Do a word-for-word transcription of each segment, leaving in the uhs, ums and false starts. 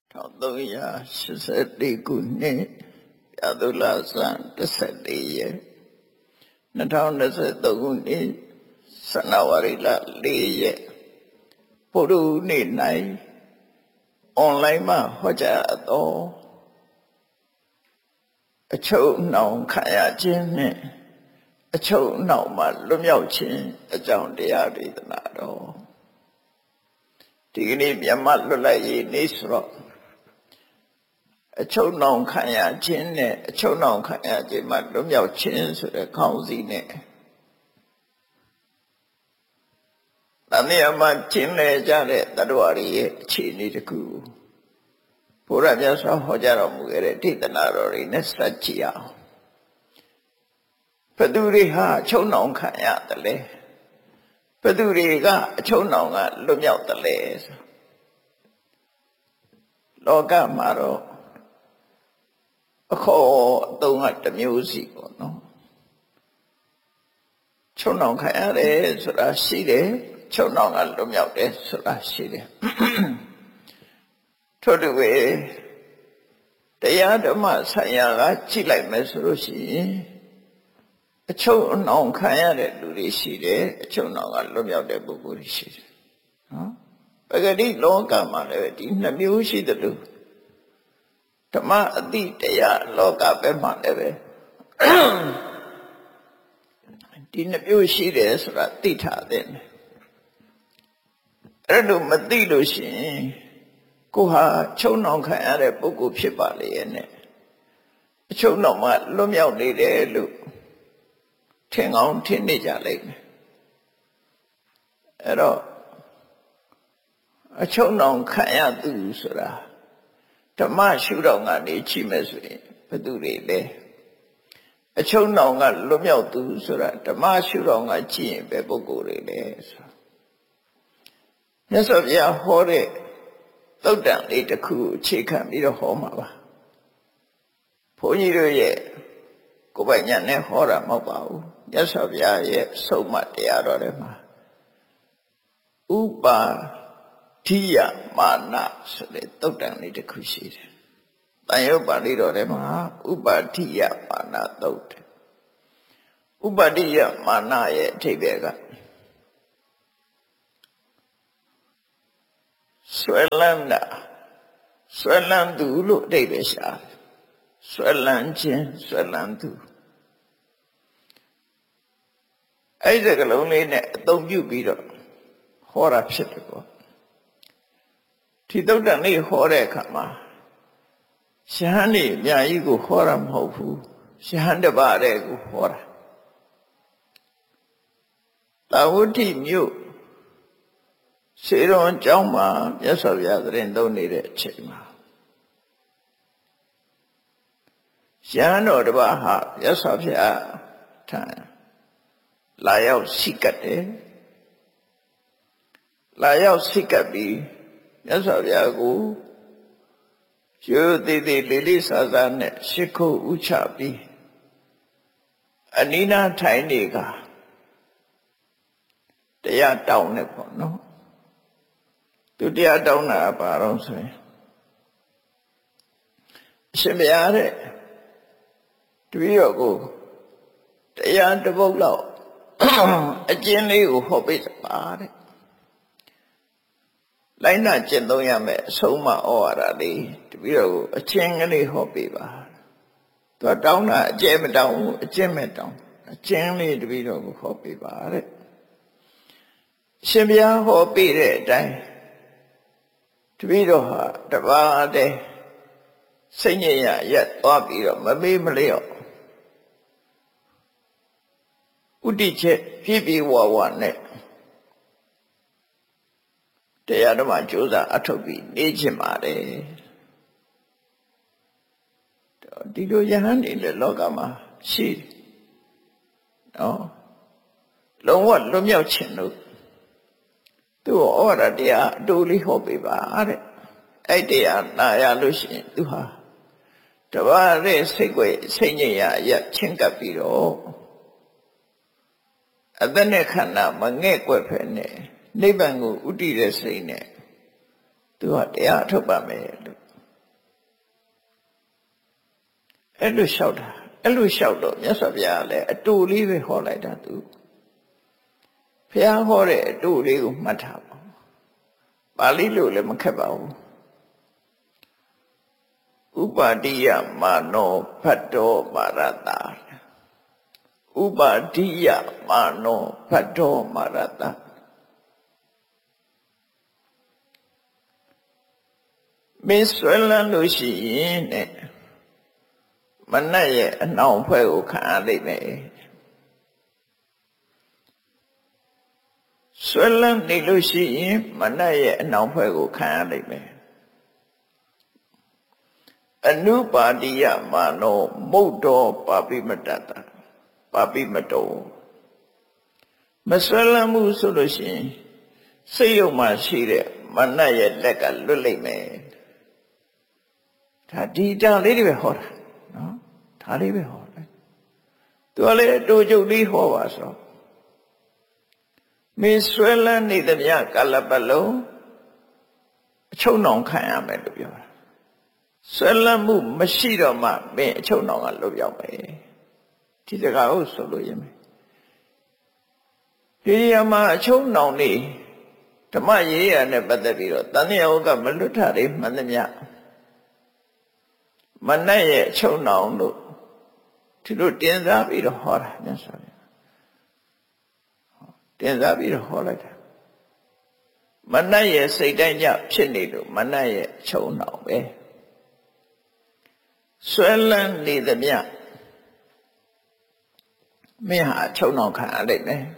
1384ခုနှစ်ပြသုလဆန်း14ရက်2023ခုနှစ်ဇန်နဝါရီလ4ရက်ဗုဒ္ဓဟူးနေ့၌အွန်လိုင်းမှာဟောကြားသောအချုပ်နှောင်ခံရခြင်းနှင့်အချုပ်နှောင်မှလွတ်မြောက်ခြင်းအကြောင်းတရားဒေသနာတော်ဒီကနေ့မြန်မာလွတ်လပ်ရေးနေ့ဆိုတော့အချုပ်နှောင်ခံရခြင်းနဲ့အချုပ်နှောင်ခံရခြင်းမှလွတ်မြောက်ခြင်းဆိုတဲ့ခေါင်းစဉ်နဲ့တဏှာမှာကျင်းလဲကြတဲ့တတ္တဝါတွေရဲ့အခြေအနေတစ်ခုဘုရားမြတ်စွာဟောကြားတော်မူခဲ့တဲ့ဒေသနာတော်တွေနဲ့စัจကြည့်အောင်ဘသူတွေဟာအချုပ်နှောင်ခံရတယ်လဲဘသူတွေကအချုပ်နှောင်ကလွတ်မြောက်တယ်လဲဆိုလောကမှာတော့အခေါ်အသုံးကတစ်မျိုးစီပေါ့နော်ချုပ်နှောင်ခံရတယ်ဆိုတာရှိတယ်ချုပ်နှောင်ကလွတ်မြောက်တယ်ဆိုတာရှိတယ်ထို့တူပဲတရားဓမ္မဆိုင်ရာကကြည့်လိုက်မယ်ဆိုလို့ရှိရင်အချုပ်နှောင်ခံရတဲ့လူတွေရှိတယ်အချုပ်နှောင်ကလွတ်မြောက်တဲ့ပုဂ္ဂိုလ်တွေရှိတယ်နော်ပဂတိလောကမှာလည်းဒီနှစ်မျိုးရှိတယ်လို့ဓမ္မအတိတရားလောကပဲမှလည်းပဲဒီနှစ်မျိုးရှိတယ်ဆိုတာသိထားတဲ့အဲ့လိုမသိလို့ရှိရင်ကိုဟာချုပ်နှောင်ခံရတဲ့ပုဂ္ဂိုလ်ဖြစ်ပါလေရဲ့နဲ့အချုပ်နှောင်မှလွတ်မြောက်နေတယ်လို့ထင်ကောင်းထင်နေကြလိမ့်မယ်အဲ့တော့အချုပ်နှောင်ခံရသူဆိုတာဓမ္မရှုထောင့်ကနေကြည့်မယ်ဆိုရင်ဘယ်သူတွေလဲအချုပ်နှောင်ကလွတ်မြောက်သူဆိုတာဓမ္မရှုထောင့်ကကြည့်ရင်ဘယ်ပုဂ္ဂိုလ်တွေလဲဆိုမြတ်စွာဘုရားဟောတဲ့သုတ်တံလေးတစ်ခုအခြေခံပြီးတော့ဟောမှာပါဘုန်းကြီးတို့ရဲ့ကိုယ်ပိုင်ဉာဏ်နဲ့ဟောတာမဟုတ်ပါဘူးမြတ်စွာဘုရားရဲ့ဆုံးမတရားတော်ထဲမှာဥပါထိယမာနဆိုတဲ့သုတ်တံလေးတစ်ခုရှိတယ်။တန်ရုပ်ပါဠိတော်ထဲမှာဥပါထိယမာနသုတ်တယ်။ဥပါထိယမာနရဲ့အဓိပ္ပာယ်ကဆွဲလန်းတာဆွဲလန်းသူလို့အဓိပ္ပာယ်ရှာတယ်။ဆွဲလန်းခြင်းဆွဲလန်းသူအဲ့ဒီကလုံးလေးနဲ့အသုံးပြုပြီးတော့ဟောတာဖြစ်တယ်ပေါ့ဒီသုတ်တံလေးဟောတဲ့အခါမှာယဟန်နေအများကြီးကိုဟောတာမဟုတ်ဘူးယဟန်တပါးတဲ့ကိုဟောတာတာဝတိမြို့စေရွန်ကျောင်းမှာမြတ်စွာဘုရားသတင်းသုံးနေတဲ့အချိန်မှာယဟန်တော်တပါးဟာမြတ်စွာဘုရားထံလာရောက်စိတ်ကတ်တယ်လာရောက်စိတ်ကပ်ပြီးမြတ်စွာဘုရားကိုရိုးသေးသေးလေးလေးစားစားနဲ့ရှ िख ုဥချပြီးအနိနာထိုင်နေကတရားတောင်းနေပေါ့နော်သူတရားတောင်းတာပါတော့ဆိုရင်အရှင်ဘုရားတဲ့တပည့်တော်ကိုတရားတစ်ပုဒ်လောက်အကျဉ်းလေးကိုဟောပေးပါတဲ့လိုက်နာကျင့်သုံးရမယ်အဆုံးမဩဝါဒလေးတပည့်တော်ကိုအချင်းကလေးဟောပေးပါသူတောင်းတာအကျဲမတောင်းဘူးအကျင့်မဲ့တောင်းအချင်းလေးတပည့်တော်ကိုဟောပေးပါတဲ့ရှင်ဘုရားဟောပေးတဲ့အတိုင်းတပည့်တော်ဟာတပါးတည်းစိတ်ညစ်ရရက်သွားပြီးတော့မမေးမလျော့ဥတည်ချက်ပြည့်ပြည့်ဝဝနဲ့တရားဓမ္မကြိုးစားအထုတ်ပြီးနေခြင်းပါတယ်ဒီလိုယဟန်နေလေလောကမှာရှိတယ်နော်လုံးဝလွတ်မြောက်ခြင်းလို့သူ့ဩဝါဒတရားအတူလေးဟောပေးပါတဲ့အဲ့တရားနာရလို့ရှိရင်သူဟာတပါးတဲ့စိတ်ကိုစိတ်ညစ်ရရချင်းကပ်ပြီးတော့အသက်နဲ့ခန္ဓာမငဲ့ကွက်ဖက်နဲ့နိဗ္ဗာန်ကိုဥတည်တဲ့စိတ်နဲ့သူကတရားထုတ်ပါမယ်လို့အဲ့လိုလျှောက်တာအဲ့လိုလျှောက်တော့မြတ်စွာဘုရားလည်းအတူလေးပဲဟောလိုက်တာသူဘုရားဟောတဲ့အတူလေးကိုမှတ်ထားပါပါဠိလိုလည်းမခက်ပါဘူးဥပါတိယမာနောဖတ်တော်မာရတာဥပါတိယမာနောဖတ်တော်မာရတာမင်းဆွဲလန်းလို့ရှိရင်တဲ့မနတ်ရဲ့အနှောင်ဖွဲ့ကိုခံရလိမ့်မယ်ဆွဲလန်းနေလို့ရှိရင်မနတ်ရဲ့အနှောင်ဖွဲ့ကိုခံရလိမ့်မယ်အနုပါတိယမာနောမုတ်တော်ပါပိမတ္တတာပါပိမတောမဆွဲလန်းမှုဆိုလို့ရှိရင်စိတ်ယုံမှရှိတဲ့မနတ်ရဲ့လက်ကလွတ်လိမ့်မယ်ဒါဒီတာလေးတွေပဲဟောတာနော်ဒါလေးပဲဟောတယ်သူကလည်းအတူကျုပ်လေးဟောပါဆိုမင်းဆွဲလန်းနေသမျှကာလပတ်လုံးအချုပ်နှောင်ခံရမယ်လို့ပြောတာဆွဲလန်းမှုမရှိတော့မှမင်းအချုပ်နှောင်ကလွတ်ပြောက်မယ်ဒီစကားကိုဆိုလို့ရမယ်ဒီနေရာမှာအချုပ်နှောင်နေဓမ္မရေးရာနဲ့ပတ်သက်ပြီးတော့တန်မြတ်ဩကမလွတ်ထတွေမှန်သမျှမနတ်ရဲ့အချုပ်နှောင်လို့ဒီလိုတင်စားပြီးတော့ဟောတာမြတ်စွာဘုရားတင်စားပြီးတော့ဟောလိုက်တာမနတ်ရဲ့စိတ်တိုင်းကြဖြစ်နေလို့မနတ်ရဲ့အချုပ်နှောင်ပဲဆွဲလန်းနေသမျှမင်းဟာအချုပ်နှောင်ခံရလိမ့်မယ်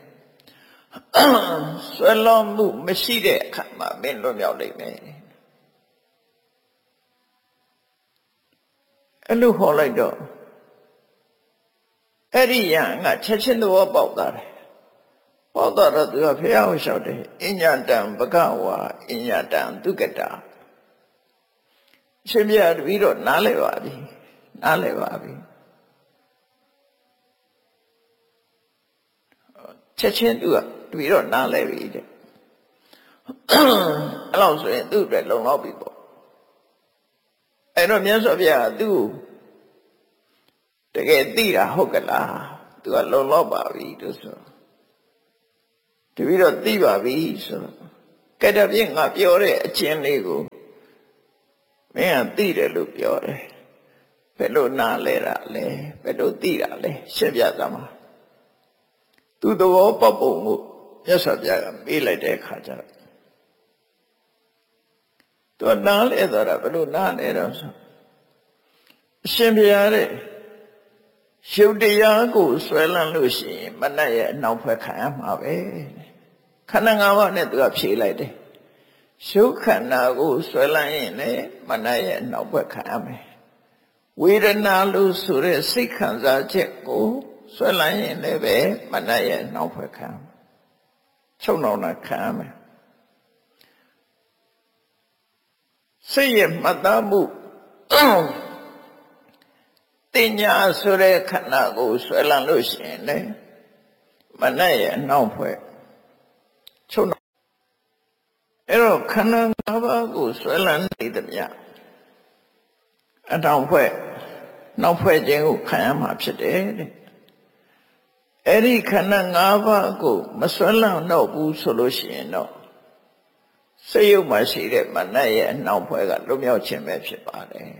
ဆွဲလွန်မှုမရှိတဲ့အခါမှာမင်းလွတ်မြောက်လိမ့်မယ်အဲ့လိုဟောလိုက်တော့အဲ့ဒီရန်ကချက်ချင်းသဘောပေါက်သွားတယ်ပေါက်သွားတော့သူကဖះကိုလျှောက်တယ်အညတံဘဂဝါအညတံဒုက္ကတာရှင်ပြတပီတော့နားလည်ပါပြီနားလည်ပါပြီချက်ချင်းသူကတပီတော့နားလည်ပြီတဲ့အဲ့လောက်ဆိုရင်သူ့အတွက်လုံလောက်ပြီပေါ့အဲ့တော့မြတ်စွာဘုရားသူ့တကယ်သိတာဟုတ်ကလားသူကလုံလောက်ပါပြီလို့ဆိုတပီတော့သိပါပြီဆိုတော့ကဲတပြင်းငါပြောတဲ့အချင်းလေးကိုမင်းကသိတယ်လို့ပြောတယ်ဘယ်လိုနားလဲတာလဲဘယ်လိုသိတာလဲရှင်းပြသမှာသူသဘောပေါက်ပုံကိုမြတ်စွာဘုရားကမေးလိုက်တဲ့အခါကျတော့သူနားလဲသွားတာဘယ်လိုနားလဲတော့ဆိုအရှင်ဘုရားတဲ့ရုပ်တရားကိုဆွဲလန်းလို့ရှိရင်မနတ်ရဲ့အနှောင်ဖွဲ့ခံရမှာပဲခန္ဓာ၅ပါးနဲ့သူကဖြေလိုက်တယ်ရုပ်ခန္ဓာကိုဆွဲလန်းရင်လည်းမနတ်ရဲ့အနှောင်ဖွဲ့ခံရမယ်ဝေဒနာလို့ဆိုတဲ့စိတ်ခံစားချက်ကိုဆွဲလန်းရင်လည်းပဲမနတ်ရဲ့အနှောင်ဖွဲ့ခံရမယ်ချုပ်နှောင်တာခံရမယ်စိတ်ရဲ့မှတ်သားမှုတင်ညာဆိုတဲ့ခန္ဓာကိုဆွဲလန်းလို့ရှိရင်လည်းမနတ်ရဲ့အနှောင်ဖွဲ့ချုပ်နှောင်အဲ့တော့ခန္ဓာ၅ပါးကိုဆွဲလန်းနေသမျှအနှောင်ဖွဲ့နှောင်ဖွဲ့ခြင်းကိုခံရမှာဖြစ်တယ်တဲ့အဲ့ဒီခန္ဓာ၅ပါးကိုမဆွဲလန်းတော့ဘူးဆိုလို့ရှိရင်တော့စိတ်ယုတ်မှရှိတဲ့မနတ်ရဲ့အနှောင်ဖွဲ့ကလွတ်မြောက်ခြင်းပဲဖြစ်ပါတယ်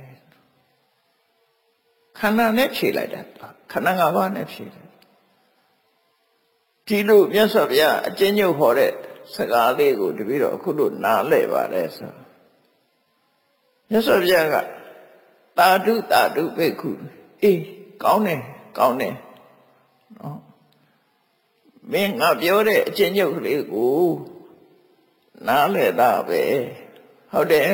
ခန္ဓာနဲ့ဖြေလိုက်တာခန္ဓာ၅ပါးနဲ့ဖြေတယ်ဒီလိုမြတ်စွာဘုရားအကျဉ်းချုပ်ဟောတဲ့စကားလေးကိုတပည့်တော်အခုလို့နားလည်ပါတယ်ဆိုမြတ်စွာဘုရားကတာဓုတာဓုဘိက္ခုအေးကောင်းတယ်ကောင်းတယ်နော်မင်းငါပြောတဲ့အကျဉ်းချုပ်ကလေးကိုနားလည်တာပဲဟုတ်တယ်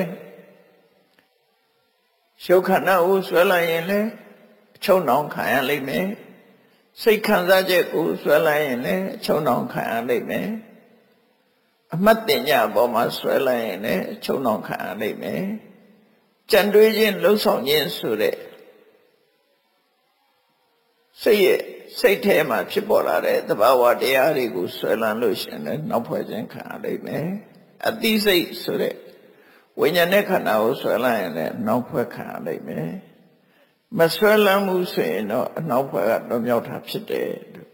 ရှုခန္ဓာကိုဆွဲလိုက်ရင်လည်းအချုံနှောင်ခံရလိမ့်မယ်စိတ်ခံစားချက်ကိုဆွဲလိုက်ရင်လည်းအချုံနှောင်ခံရလိမ့်မယ်အမှတ်တင်ညာပေါ်မှာဆွဲလိုက်ရင်လည်းအချုံနှောင်ခံရလိမ့်မယ်ကြံတွေးခြင်းလှုပ်ဆောင်ခြင်းဆိုတဲ့စိတ်ရဲ့စိတ်ထဲမှာဖြစ်ပေါ်လာတဲ့သဘာဝတရားတွေကိုဆွဲလန်းလို့ရှိရင်လည်းနောက်ဖွဲ့ခြင်းခံရလိမ့်မယ်အသိစိတ်ဆိုတဲ့ဝိညာဉ်နဲ့ခန္ဓာကိုဆွဲလန်းရင်လည်းနောက်ဖွဲ့ခံရလိမ့်မယ်မဆွဲလန်းမှုဆိုရင်တော့အနောက်ဘက်ကတော့မြောက်တာဖြစ်တယ်လို့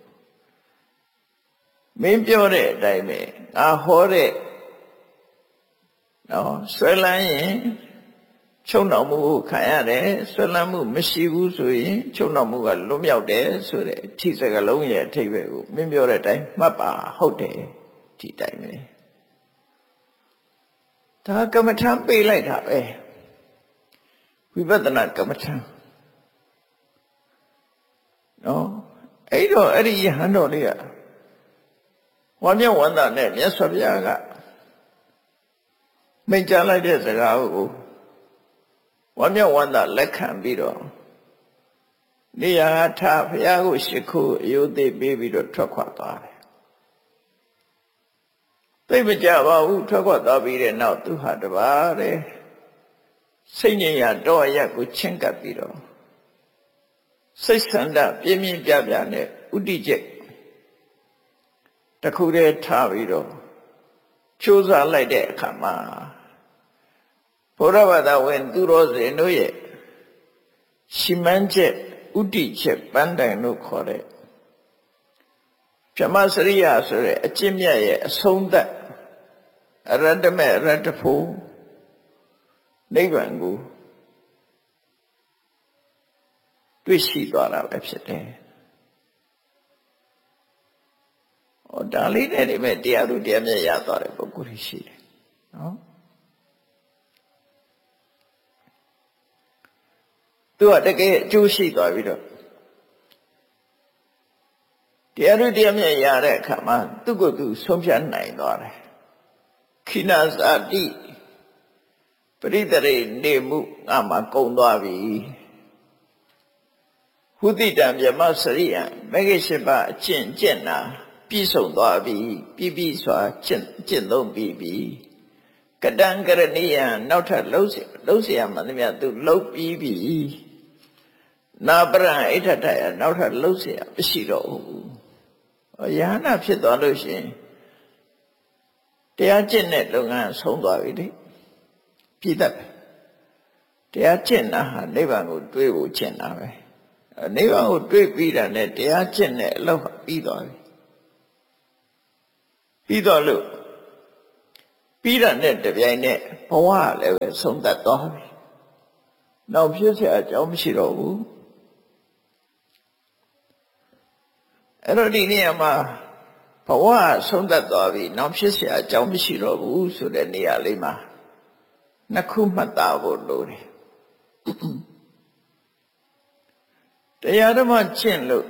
မင်းပြောတဲ့အတိုင်းပဲငါဟောတဲ့နော်ဆွဲလန်းရင်ချုပ်နှောင်မှုကိုခံရတယ်ဆွဲလန်းမှုမရှိဘူးဆိုရင်ချုပ်နှောင်မှုကလွတ်မြောက်တယ်ဆိုတဲ့အထိစကလုံးရဲ့အထိပ္ပယ်ကိုမင်းပြောတဲ့အတိုင်းမှတ်ပါဟုတ်တယ်ဒီတိုင်းပဲဒါကမ္မထံပေးလိုက်တာပဲဝိပဿနာကမ္မထံနော်အဲ့တော့အဲ့ဒီယဟန်တော်လေးကဝါမျက်ဝန္တာနဲ့မြတ်စွာဘုရားကမိန့်ကြားလိုက်တဲ့စကားကိုဝါမျက်ဝန္တာလက်ခံပြီးတော့နေရာထဘုရားကိုရှိခိုးအယုသိပေးပြီးတော့ထွက်ခွာသွားတယ်သိမကြပါဘူးထွက်ခွာသွားပြီးတဲ့နောက်သူဟာတပါးတဲ့စိတ်ငြိမ်ရာတော့အရက်ကိုချင်းကပ်ပြီးတော့စိတ်ဆန္ဒပြင်းပြင်းပြပြနဲ့ဥတည်ချက်တခုတည်းထားပြီးတော့ကြိုးစားလိုက်တဲ့အခါမှာဘုရားဘာသာဝင်သူတော်စင်တို့ရဲ့ရှိမှန်းချက်ဥတည်ချက်ပန်းတိုင်လို့ခေါ်တဲ့ဗြဟ္မစရိယဆိုတဲ့အကျင့်မြတ်ရဲ့အဆုံးသတ်အရတ္တမေအရတ္တဖို့နိဗ္ဗာန်ကိုတွေ့ရှိသွားတာပဲဖြစ်တယ်။ဟောဒါလေးနဲ့ဒီမဲ့တရားသူတရားမြတ်ရသွားတဲ့ပုဂ္ဂိုလ်ရှိတယ်နော်။သူကတကယ်အကျိုးရှိသွားပြီးတော့တရားသူတရားမြတ်ရတဲ့အခါမှာသူ့ကိုယ်သူဆုံးဖြတ်နိုင်သွားတယ်။ခိနဇာတိပရိသေရိနေမှုငါမှကုံသွားပြီဟုတိတံမြမစရိယမဂ္ဂင်၈ပါးအကျင့်ကျင့်တာပြည့်စုံသွားပြီပြည့်ပြည့်စွာကျင့်ကျင့်သုံးပြီးပြီကတံကရဏိယနောက်ထပ်လှုပ်เสียလှုပ်เสียမှန်သမျှသူလှုပ်ပြီးပြီနာပရံအိဋ္ဌတယနောက်ထပ်လှုပ်เสียမရှိတော့ဘူးယဟနာဖြစ်သွားလို့ရှိရင်တရားကျင့်တဲ့လုပ်ငန်းဆုံးသွားပြီလေပြည့်တတ်ပဲတရားကျင့်တာဟာနိဗ္ဗာန်ကိုတွေးဖို့ကျင့်တာပဲနိဗ္ဗာန်ကိုတွေးပြီးတာနဲ့တရားကျင့်တဲ့အလုပ်ပြီးသွားပြီပြီးတော့လို့ပြီးတာနဲ့တပြိုင်နက်ဘဝလည်းပဲဆုံးသက်သွားပြီနောက်ဖြစ်เสียအကြောင်းမရှိတော့ဘူးအဲ့တော့ဒီနေရာမှာဘဝဆုံးသက်သွားပြီနောက်ဖြစ်เสียအကြောင်းမရှိတော့ဘူးဆိုတဲ့နေရာလေးမှာနှစ်ခုမှတ်သားဖို့လိုတယ်တရားဓမ္မကျင့်လို့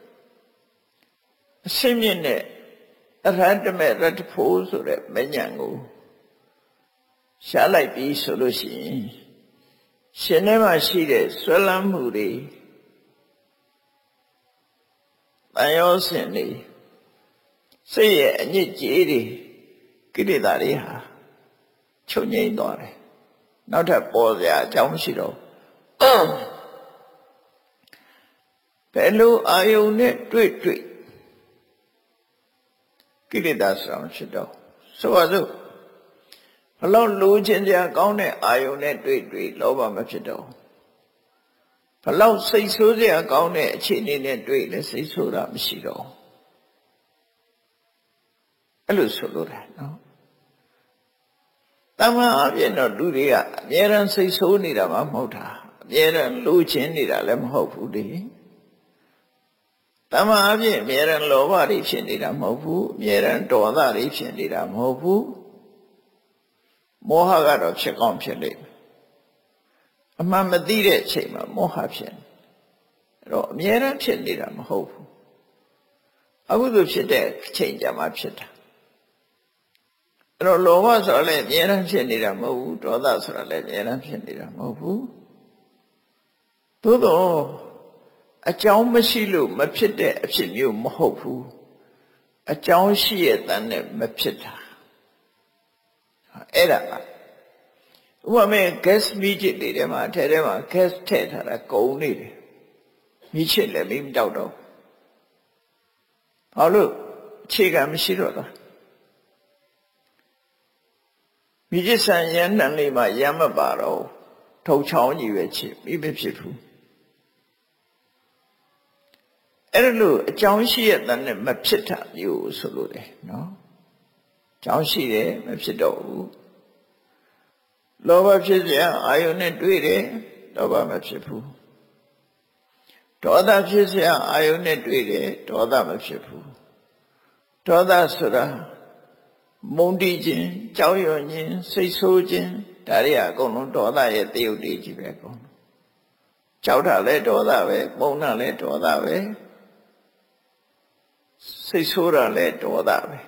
အစိမ့်မြင့်တဲ့အရဟတမေရတ္တဖို့ဆိုတဲ့မဉ္ဇဉ်ကိုရှားလိုက်ပြီးဆိုလို့ရှိရင်ရှင်ထဲမှာရှိတဲ့ဆွဲလန်းမှုတွေတန်ရောစင်တွေစိတ်ရဲ့အညစ်အကြေးတွေကိလေသာတွေဟာချုပ်ငြိမ်းသွားတယ်နောက်ထပ်ပေါ်စရာအကြောင်းမရှိတော့ဘယ်လိုအာယုန်နဲ့တွေ့တွေ့ကိလေသာဆိုတာမရှိတော့ဆိုပါစို့ဘလောက်လိုချင်စရာကောင်းတဲ့အာယုန်နဲ့တွေ့တွေ့လောဘမဖြစ်တော့ဘလောက်စိတ်ဆိုးစရာကောင်းတဲ့အခြေအနေနဲ့တွေ့လည်းစိတ်ဆိုးတာမရှိတော့အဲ့လိုဆိုလို့တယ်နော်တမန်အပြင်တော့လူတွေကအမြဲတမ်းစိတ်ဆိုးနေတာမှမဟုတ်တာအမြဲတမ်းလိုချင်နေတာလည်းမဟုတ်ဘူးလေတမန်အပြင်အမြဲတမ်းလောဘတွေဖြစ်နေတာမဟုတ်ဘူးအမြဲတမ်းဒေါသတွေဖြစ်နေတာမဟုတ်ဘူးမောဟကတော့ဖြစ်ကောင်းဖြစ်လိမ့်မယ်အမှန်မသိတဲ့အချိန်မှာမောဟဖြစ်နေအဲ့တော့အမြဲတမ်းဖြစ်နေတာမဟုတ်ဘူးအခုဆိုဖြစ်တဲ့အချိန်ကြမှာဖြစ်တာအဲ့တော့လောဘဆိုတာလည်းအမြဲတမ်းဖြစ်နေတာမဟုတ်ဘူးဒေါသဆိုတာလည်းအမြဲတမ်းဖြစ်နေတာမဟုတ်ဘူးသို့တော့အကြောင်းမရှိလို့မဖြစ်တဲ့အဖြစ်မျိုးမဟုတ်ဘူးအကြောင်းရှိရဲ့တန်းနဲ့မဖြစ်တာအဲ့ဒါကဥပမာ gas မီးချစ်တွေထဲမှာအထဲထဲမှာ gas ထည့်ထားတာကုန်နေတယ်မီးချစ်လည်းမီးမတောက်တော့ဘာလို့အခြေခံမရှိတော့တာမီးချစ်ဆန်ရမ်းတန်လေးမှာရမ်းမပါတော့ထုတ်ချောင်းကြီးပဲချစ်မီးမဖြစ်ဘူးအဲ့လိုအကြောင်းရှိရတဲ့နဲ့မဖြစ်တာမျိုးဆိုလို့တယ်နော်အကြောင်းရှိတယ်မဖြစ်တော့ဘူးလောဘဖြစ်စရာအာယုန်နဲ့တွေ့တယ်လောဘမဖြစ်ဘူးဒေါသဖြစ်စရာအာယုန်နဲ့တွေ့တယ်ဒေါသမဖြစ်ဘူးဒေါသဆိုတာမုန်းတိခြင်းကြောက်ရွံ့ခြင်းစိတ်ဆိုးခြင်းဒါတွေအကုန်လုံးဒေါသရဲ့တယုတ်တွေကြီးပဲအကုန်လုံးကြောက်တာလည်းဒေါသပဲမုန်းတာလည်းဒေါသပဲစိတ်ဆိုးတာလည်းဒေါသပဲ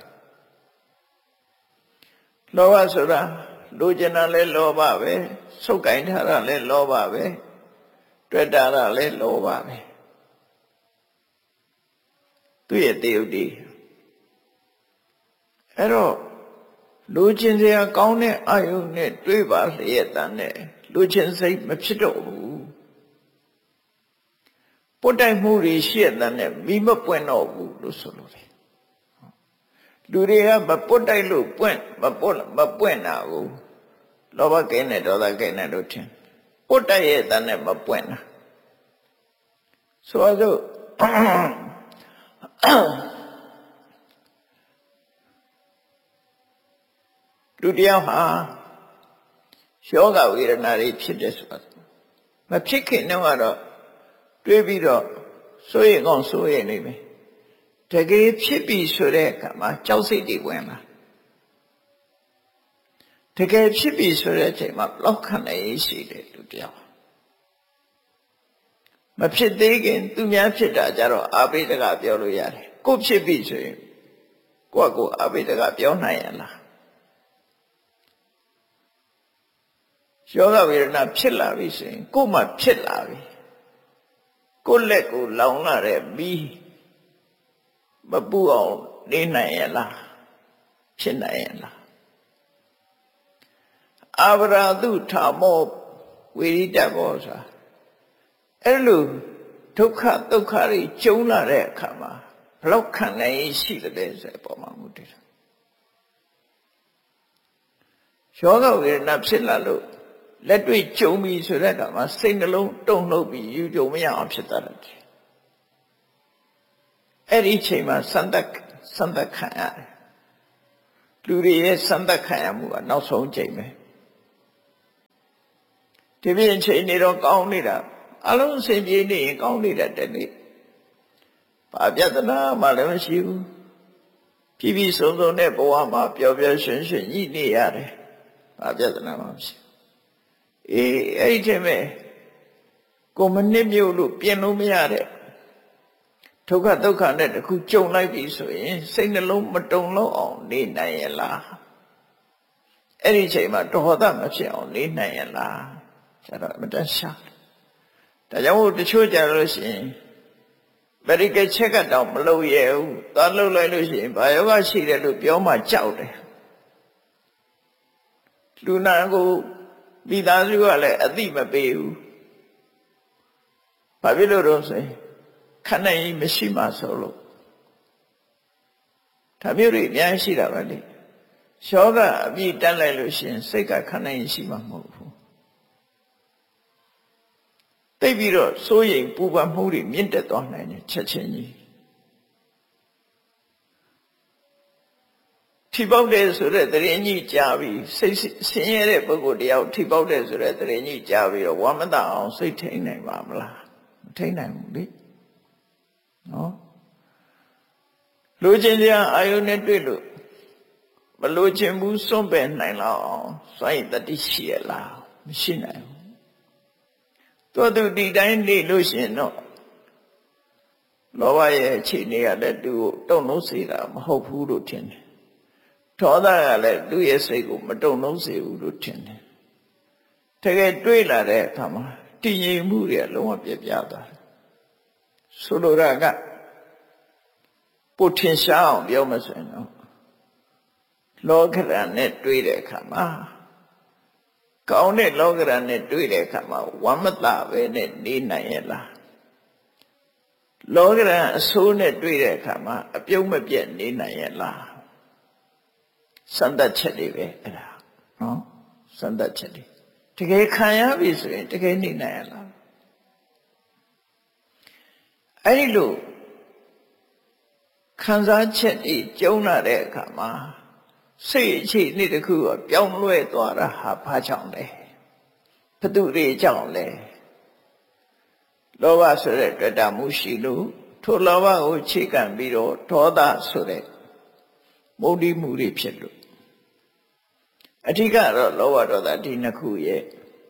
လောဘဆိုတာလိုချင်တာလည်းလောဘပဲစုပ်ကိုင်ထားတာလည်းလောဘပဲတွေ့တာလည်းလောဘပဲသူ့ရဲ့တယုတ်တွေအဲ့တော့လူချင်းစရာကောင်းတဲ့အာယုန်နဲ့တွေးပါလျက်တန်းနဲ့လူချင်းစိတ်မဖြစ်တော့ဘူးပုတ်တိုက်မှုတွေရှိတဲ့တန်းနဲ့မိမပွင့်တော့ဘူးလို့ဆိုလို့တယ်လူတွေကမပုတ်တိုက်လို့ပွင့်မပုတ်မပွင့်တာဘူးလောဘကင်းတဲ့ဒေါသကင်းတဲ့လို့ထင်ပုတ်တိုက်ရဲ့တန်းနဲ့မပွင့်တာဆိုတော့လူတယောက်ဟာယောဂဝေဒနာတွေဖြစ်တယ်ဆိုတာမဖြစ်ခင်တော့တွေးပြီးတော့စိုးရိမ်ကောင်းစိုးရိမ်နေပြီတကယ်ဖြစ်ပြီဆိုတဲ့အခါမှာကြောက်စိတ်တွေဝင်လာတကယ်ဖြစ်ပြီဆိုတဲ့အချိန်မှာဘလောက်ခံနိုင်ရရှိတယ်လူတယောက်မဖြစ်သေးခင်သူများဖြစ်တာကြတော့အာဘိဓကပြောလို့ရတယ်ကိုဖြစ်ပြီဆိုရင်ကိုယ့်ကိုအာဘိဓကပြောနိုင်ရလားယောဂဝေဒနာဖြစ်လာပြီဆိုရင်ကိုယ်မှဖြစ်လာပြီကိုယ်လက်ကိုလောင်လာတဲ့မီးမပူအောင်နေနိုင်ရလားဖြစ်နိုင်ရလားအာဗရာတုထာမောဝေရိတဘောဆိုတာအဲ့လိုဒုက္ခဒုက္ခတွေကျုံလာတဲ့အခါမှာဘလောက်ခံနိုင်ရှိတယ်ဆိုတဲ့အပေါ်မှာမူတည်တယ်ယောဂဝေဒနာဖြစ်လာလို့လက်တွေ့ကြုံပြီဆိုတဲ့အခါမှာစိတ်နှလုံးတုန်လှုပ်ပြီးယူကြုံမရအောင်ဖြစ်သွားတယ်အဲ့ဒီအချိန်မှာစံသက်စံသက်ခံရတယ်လူတွေရဲ့စံသက်ခံရမှုကနောက်ဆုံးချိန်ပဲဒီပြင်းချိန်နေတော့ကောင်းနေတာအလုံးအစင်ပြေနေရင်ကောင်းနေတာတနေ့ဘာပြဿနာမှလည်းမရှိဘူးပြည်ပြည်စုံစုံတဲ့ဘဝမှာပျော်ပျော်ရွှင်ရွှင်ညှိနေရတယ်ဘာပြဿနာမှမရှိအေးအဲ့ဒီတည်းမဲ့ကိုမနစ်မြို့လို့ပြင်လို့မရတဲ့ဒုက္ခဒုက္ခနဲ့တခုကြုံလိုက်ပြီဆိုရင်စိတ်နှလုံးမတုန်လို့အောင်နေနိုင်ရလားအဲ့ဒီချိန်မှာဒေါသမဖြစ်အောင်နေနိုင်ရလားကျတော့မတတ်ရှာဒါကြောင့်တချို့ကြလို့ရှိရင်ဗရိကချက်ကတောင်မလုပ်ရဘူးသွားလုပ်လိုက်လို့ရှိရင်ဘာယောဂရှိတယ်လို့ပြောမှကြောက်တယ်လူနာကိုမိသားစုကလည်းအသိမပေးဘူးဘာဖြစ်လို့တော့ဆိုရင်ခဏကြီးမရှိမှဆိုလို့ဒါမျိုးတွေအများကြီးရှိတာပဲလေယောဂအပြည့်တက်လိုက်လို့ရှိရင်စိတ်ကခဏကြီးရှိမှမဟုတ်ဘူးသိပြီးတော့စိုးရိမ်ပူပန်မှုတွေမြင့်တက်သွားနိုင်တယ်ချက်ချင်းကြီးထိပေါက်တယ်ဆိုတဲ့တရင်ကြီးကြားပြီးစိတ်ဆင်းရဲတဲ့ပုဂ္ဂိုလ်တယောက်ထိပေါက်တယ်ဆိုတဲ့တရင်ကြီးကြားပြီးတော့ဝမ်းမသာအောင်စိတ်ထိန်နိုင်ပါမလားမထိန်နိုင်ဘူးလေနော်လူချင်းစရာအာယုန်နဲ့တွေ့လို့မလိုချင်ဘူးစွန့်ပယ်နိုင်လောက်အောင်စွန့်ရည်တတိရှိရလားမရှိနိုင်ဘူးတော်သူဒီတိုင်းနေလို့ရှိရင်တော့လောဘရဲ့အခြေအနေကလည်းသူ့ကိုတုံ့နှုတ်စေတာမဟုတ်ဘူးလို့ထင်တယ်ဒေါသကလည်းသူ့ရဲ့စိတ်ကိုမတုံ့နှုတ်စေဘူးလို့ထင်တယ်တကယ်တွေးလာတဲ့အခါမှာတည်ငြိမ်မှုတွေလုံးဝပြပြသွားတယ်ဆိုလိုတာကပိုထင်ရှားအောင်ပြောမစင်တော့လောကရန်နဲ့တွေးတဲ့အခါမှာကောင်းတဲ့လောကရန်နဲ့တွေးတဲ့အခါမှာဝမ်းမသာပဲနဲ့နေနိုင်ရဲ့လားလောကရန်အဆိုးနဲ့တွေးတဲ့အခါမှာအပြုံးမပြတ်နေနိုင်ရဲ့လားစံတတ်ချက်တွေပဲအဲ့ဒါနော်စံတတ်ချက်တွေတကယ်ခံရပြီဆိုရင်တကယ်နေနိုင်ရလားအဲ့ဒီလိုခံစားချက်တွေကျုံလာတဲ့အခါမှာစိတ်အခြေအနေတစ်ခုကပြောင်းလဲသွားတာဟာဘာကြောင့်လဲဘသူတွေကြောင့်လဲလောဘဆိုတဲ့တွေ့တာမှုရှိလို့ထိုလောဘကိုခြေခံပြီးတော့ဒေါသဆိုတဲ့မုဒိမှုတွေဖြစ်လို့အဓိကတော့လောဘဒေါသဒီနှစ်ခုရဲ့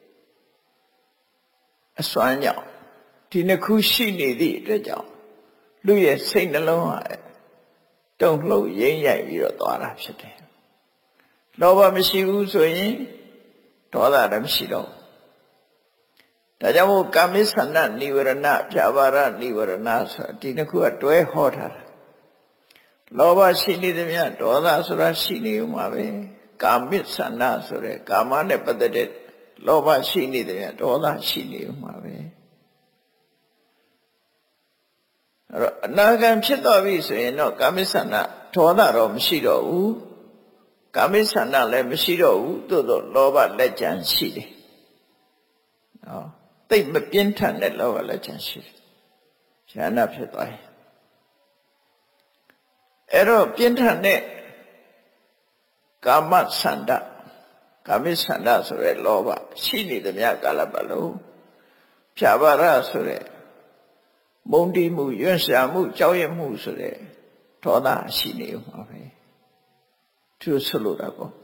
အစွမ်းကြောင့်ဒီနှစ်ခုရှိနေသည့်အတွက်ကြောင့်လူရဲ့စိတ်နှလုံးဟာတုန်လှုပ်ရင်းရိုက်ပြီးတော့သွားတာဖြစ်တယ်လောဘမရှိဘူးဆိုရင်ဒေါသလည်းမရှိတော့ဒါကြောင့်မို့ကာမိသန္နနိဝရဏဖြာပါရနိဝရဏဆိုဒီနှစ်ခုကတွဲဟောထားတာလောဘရှိနေသမျှဒေါသဆိုတာရှိနေဦးမှာပဲကာမိသန္နဆိုတဲ့ကာမနဲ့ပတ်သက်တဲ့လောဘရှိနေသမျှဒေါသရှိနေဦးမှာပဲအဲ့တော့အနာဂံဖြစ်သွားပြီဆိုရင်တော့ကာမိသန္နဒေါသတော့မရှိတော့ဘူးကာမိသန္နလည်းမရှိတော့ဘူးသို့သောလောဘလက်ကျန်ရှိတယ်နော်သိမပြင်းထန်တဲ့လောဘလက်ကျန်ရှိတယ်ဉာဏ်ဖြစ်သွားရင်အဲ့တော့ပြင်းထန်တဲ့ကာမဆန္ဒကာမိဆန္ဒဆိုတဲ့လောဘရှိနေသမျှကာလပတ်လုံးဖြာပါရဆိုတဲ့မုန်းတီးမှုရွံ့ရှာမှုကြောက်ရွံ့မှုဆိုတဲ့ဒေါသရှိနေမှာပဲသူဆိုလိုတာပေါ့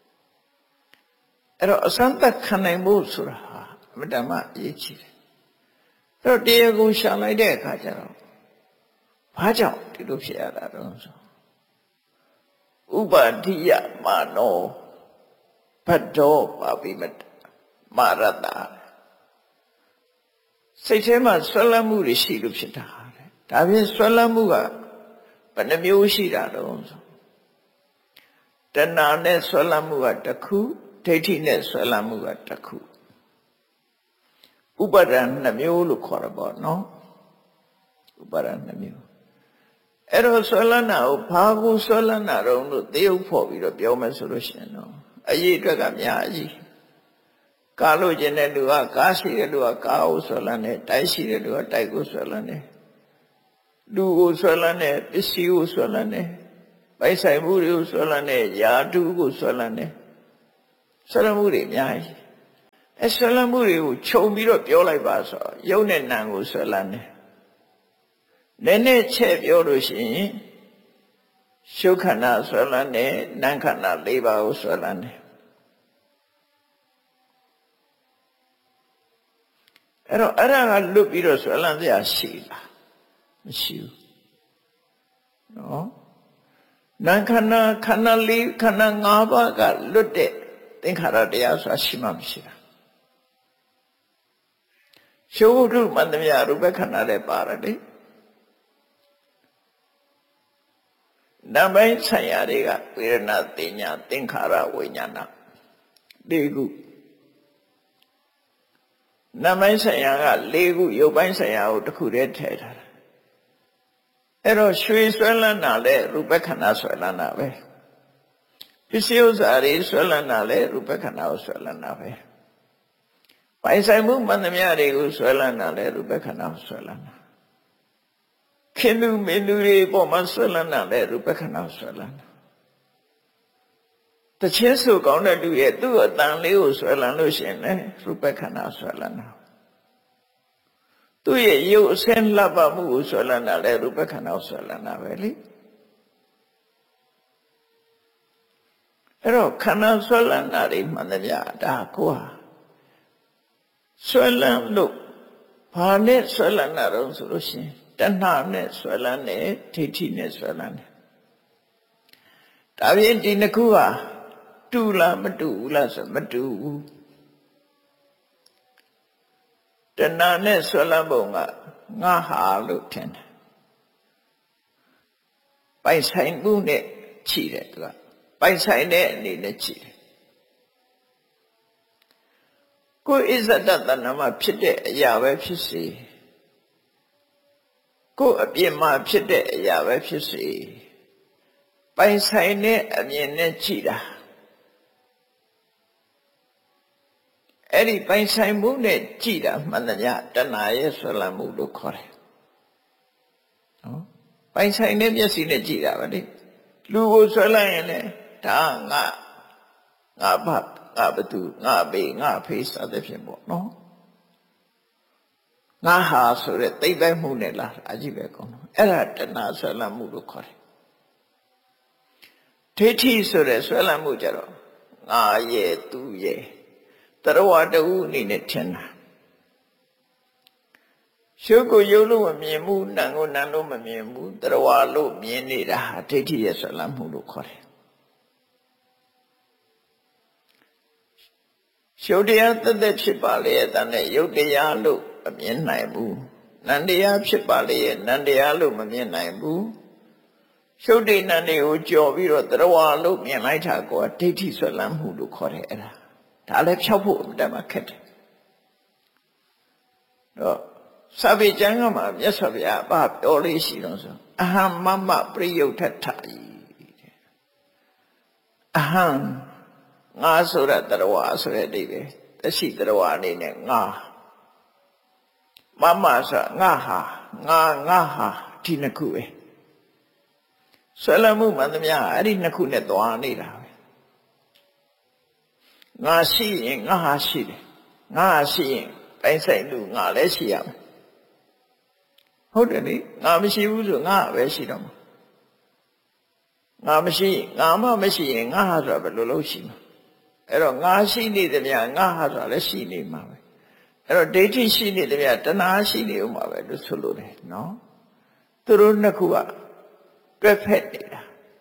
အဲ့တော့အစမ်းသက်ခံနိုင်ဖို့ဆိုတာဟာအမှန်တမ်းအရေးကြီးတယ်အဲ့တော့တရားကိုရှာလိုက်တဲ့အခါကျတော့ဘာကြောင့်ဒီလိုဖြစ်ရတာတော့ဆိုဥပါဒိယမာနောဘဒ္ဒောပါပိမတမာရတစိတ်ထဲမှာဆွဲလန်းမှုတွေရှိလို့ဖြစ်တာတဲ့ဒါဖြင့်ဆွဲလန်းမှုကဘယ်နှမျိုးရှိတာတော့ဆိုတဏှာနဲ့ဆွဲလန်းမှုကတစ်ခုဒိဋ္ဌိနဲ့ဆွဲလန်းမှုကတစ်ခုဥပါဒံနှမျိုးလို့ခေါ်ရပါတော့ဥပါဒံနှမျိုးအဲ့တော့ဆွဲလန်းတာကိုဘာကိုဆွဲလန်းတာတော့လို့သေုပ်ဖို့ပြီးတော့ပြောမယ်ဆိုလို့ရှိရင်တော့အရေးအတွက်ကများကြီးကားလို့ခြင်းတဲ့လူကကားရှိတဲ့လူကကားကိုဆွဲလန်းတယ်တိုက်ရှိတဲ့လူကတိုက်ကိုဆွဲလန်းတယ်လူကိုဆွဲလန်းတယ်ပစ္စည်းကိုဆွဲလန်းတယ်ပိုက်ဆိုင်မှုတွေကိုဆွဲလန်းတယ်ယာတုကိုဆွဲလန်းတယ်ဆွဲလန်းမှုတွေအများကြီးအဲဆွဲလန်းမှုတွေကိုခြုံပြီးတော့ပြောလိုက်ပါဆိုရုပ်နဲ့နာမ်ကိုဆွဲလန်းတယ်နည်းနည်းချက်ပြောလို့ရှိရင်ရှုခန္ဓာဆွဲလန်းတယ်နာမ်ခန္ဓာ၄ပါးကိုဆွဲလန်းတယ်အဲ့တော့အဲ့ဒါကလွတ်ပြီးတော့ဆွဲလန်းစရာရှိလားမရှိဘူးနော်နာမ်ခန္ဓာခန္ဓာ၄ခန္ဓာ၅ပါးကလွတ်တဲ့သင်္ခါရတရားဆိုတာရှိမှမရှိတာရှုဝတ္ထုမန္တမြရူပခန္ဓာလည်းပါတယ်လေနံပိုင်းဆိုင်ရာတွေကဝေဒနာတင်ညာသင်္ခါရဝိညာဏ၄ခုနံပိုင်းဆိုင်ရာက၄ခုရုပ်ပိုင်းဆိုင်ရာကိုတစ်ခုတည်းထည့်ထားတာအဲ့တော့ရွှေဆွဲလန်းတာလဲရူပခန္ဓာဆွဲလန်းတာပဲပစ္စည်းဥစ္စာတွေဆွဲလန်းတာလဲရူပခန္ဓာကိုဆွဲလန်းတာပဲပိုင်ဆိုင်မှုမှန်သမျှတွေကိုဆွဲလန်းတာလဲရူပခန္ဓာကိုဆွဲလန်းတာခင်လူမင်းလူတွေပေါ်မှာဆွဲလန်းတာလဲရူပခန္ဓာကိုဆွဲလန်းတာတချင်းဆိုကောင်းတဲ့လူရဲ့သူ့အတန်လေးကိုဆွဲလန်းလို့ရှိရင်လဲရူပခန္ဓာဆွဲလန်းတာသူ့ရဲ့ရုပ်အစင်းလှပမှုကိုဆွဲလန်းတာလဲရူပခန္ဓာကိုဆွဲလန်းတာပဲလေအဲ့တော့ခန္ဓာဆွဲလန်းတာတွေမှန်သမျှဒါကိုဟာဆွဲလန်းလို့ဘာနဲ့ဆွဲလန်းတာတော့ဆိုလို့ရှိရင်တဏှာနဲ့ဆွဲလန်းတယ်ဒိဋ္ဌိနဲ့ဆွဲလန်းတယ်ဒါပြင်ဒီနှစ်ခုဟာတူလားမတူဘူးလားဆိုမတူဘူးတဏှာနဲ့ဆွဲလန်းပုံကငါဟာလို့ထင်တယ်ပိုင်ဆိုင်မှုနဲ့ခြိတယ်သူကပိုင်ဆိုင်တဲ့အနေနဲ့ခြိတယ်ကိုယ်ဣဇဒတဏ္ဍမှာဖြစ်တဲ့အရာပဲဖြစ်စေကိုယ်အပြင်မှာဖြစ်တဲ့အရာပဲဖြစ်စေပိုင်ဆိုင်တဲ့အမြင်နဲ့ကြည့်တာအဲ့ဒီပိုင်ဆိုင်မှုနဲ့ကြည့်တာမှန်တယ်တဏှာရဲ့ဆွဲလန်းမှုလို့ခေါ်တယ်နော်ပိုင်ဆိုင်တဲ့မျက်စိနဲ့ကြည့်တာပဲလေလူကိုဆွဲလိုက်ရင်လည်းဒါငါငါဘာငါဘသူငါဘေးငါဖေးစသဖြင့်ပေါ့နော်ငါဟာဆိုတဲ့သိမ့်ပိုက်မှုနဲ့လားအကြည့်ပဲကောင်းတော့အဲ့ဒါတဏှာဆွဲလန်းမှုလို့ခေါ်တယ်ဒိဋ္ဌိဆိုတဲ့ဆွဲလန်းမှုကြတော့ငါရဲ့သူရဲ့တရဝတဝအနေနဲ့ထင်တာရှုပ်ကိုယုတ်လို့မမြင်ဘူးနံကိုနံလို့မမြင်ဘူးတရဝလို့မြင်နေတာဒိဋ္ဌိရဲ့ဆွဲလန်းမှုလို့ခေါ်တယ်ရှုပ်တရားတသက်ဖြစ်ပါလေတဲ့နဲ့ယုတ်တရားလို့မမြင်နိုင်ဘူးနံတရားဖြစ်ပါလေနံတရားလို့မမြင်နိုင်ဘူးရှုပ်တိနံတွေကိုကြော်ပြီးတော့တရဝလို့မြင်လိုက်တာကိုဒိဋ္ဌိဆွဲလန်းမှုလို့ခေါ်တယ်အဲ့ဒါဒါလည်းဖြောက်ဖို့အမှန်မှခက်တယ်တော့စာပေကျမ်းကမှာမြတ်စွာဘုရားအပပြောလေးရှိတော့ဆိုအဟံမမပရိယုထထဤအဟံငါဆိုတဲ့တရဝဆိုတဲ့အဓိပ္ပာယ်တရှိတရဝအနေနဲ့ငါမမဆိုငါဟာငါငါဟာဒီနှစ်ခုပဲဆွဲလမ်းမှုမှန်သမျှအဲ့ဒီနှစ်ခုနဲ့သွားနေတာပဲငါရှိရင်ငါဟာရှိတယ်ငါဟာရှိရင်ပိုင်ဆိုင်လူငါလည်းရှိရမယ်ဟုတ်တယ်လေငါမရှိဘူးဆိုငါပဲရှိတော့မှာငါမရှိငါမှမရှိရင်ငါဟာဆိုတာဘယ်လိုလုပ်ရှိမှာအဲ့တော့ငါရှိနေသမျှငါဟာဆိုတာလည်းရှိနေမှာပဲအဲ့တော့ဒိဋ္ဌိရှိနေသမျှတဏှာရှိနေဦးမှာပဲလို့ဆိုလို့တယ်နော်သူတို့နှစ်ခုကတွဲဖက်နေတာ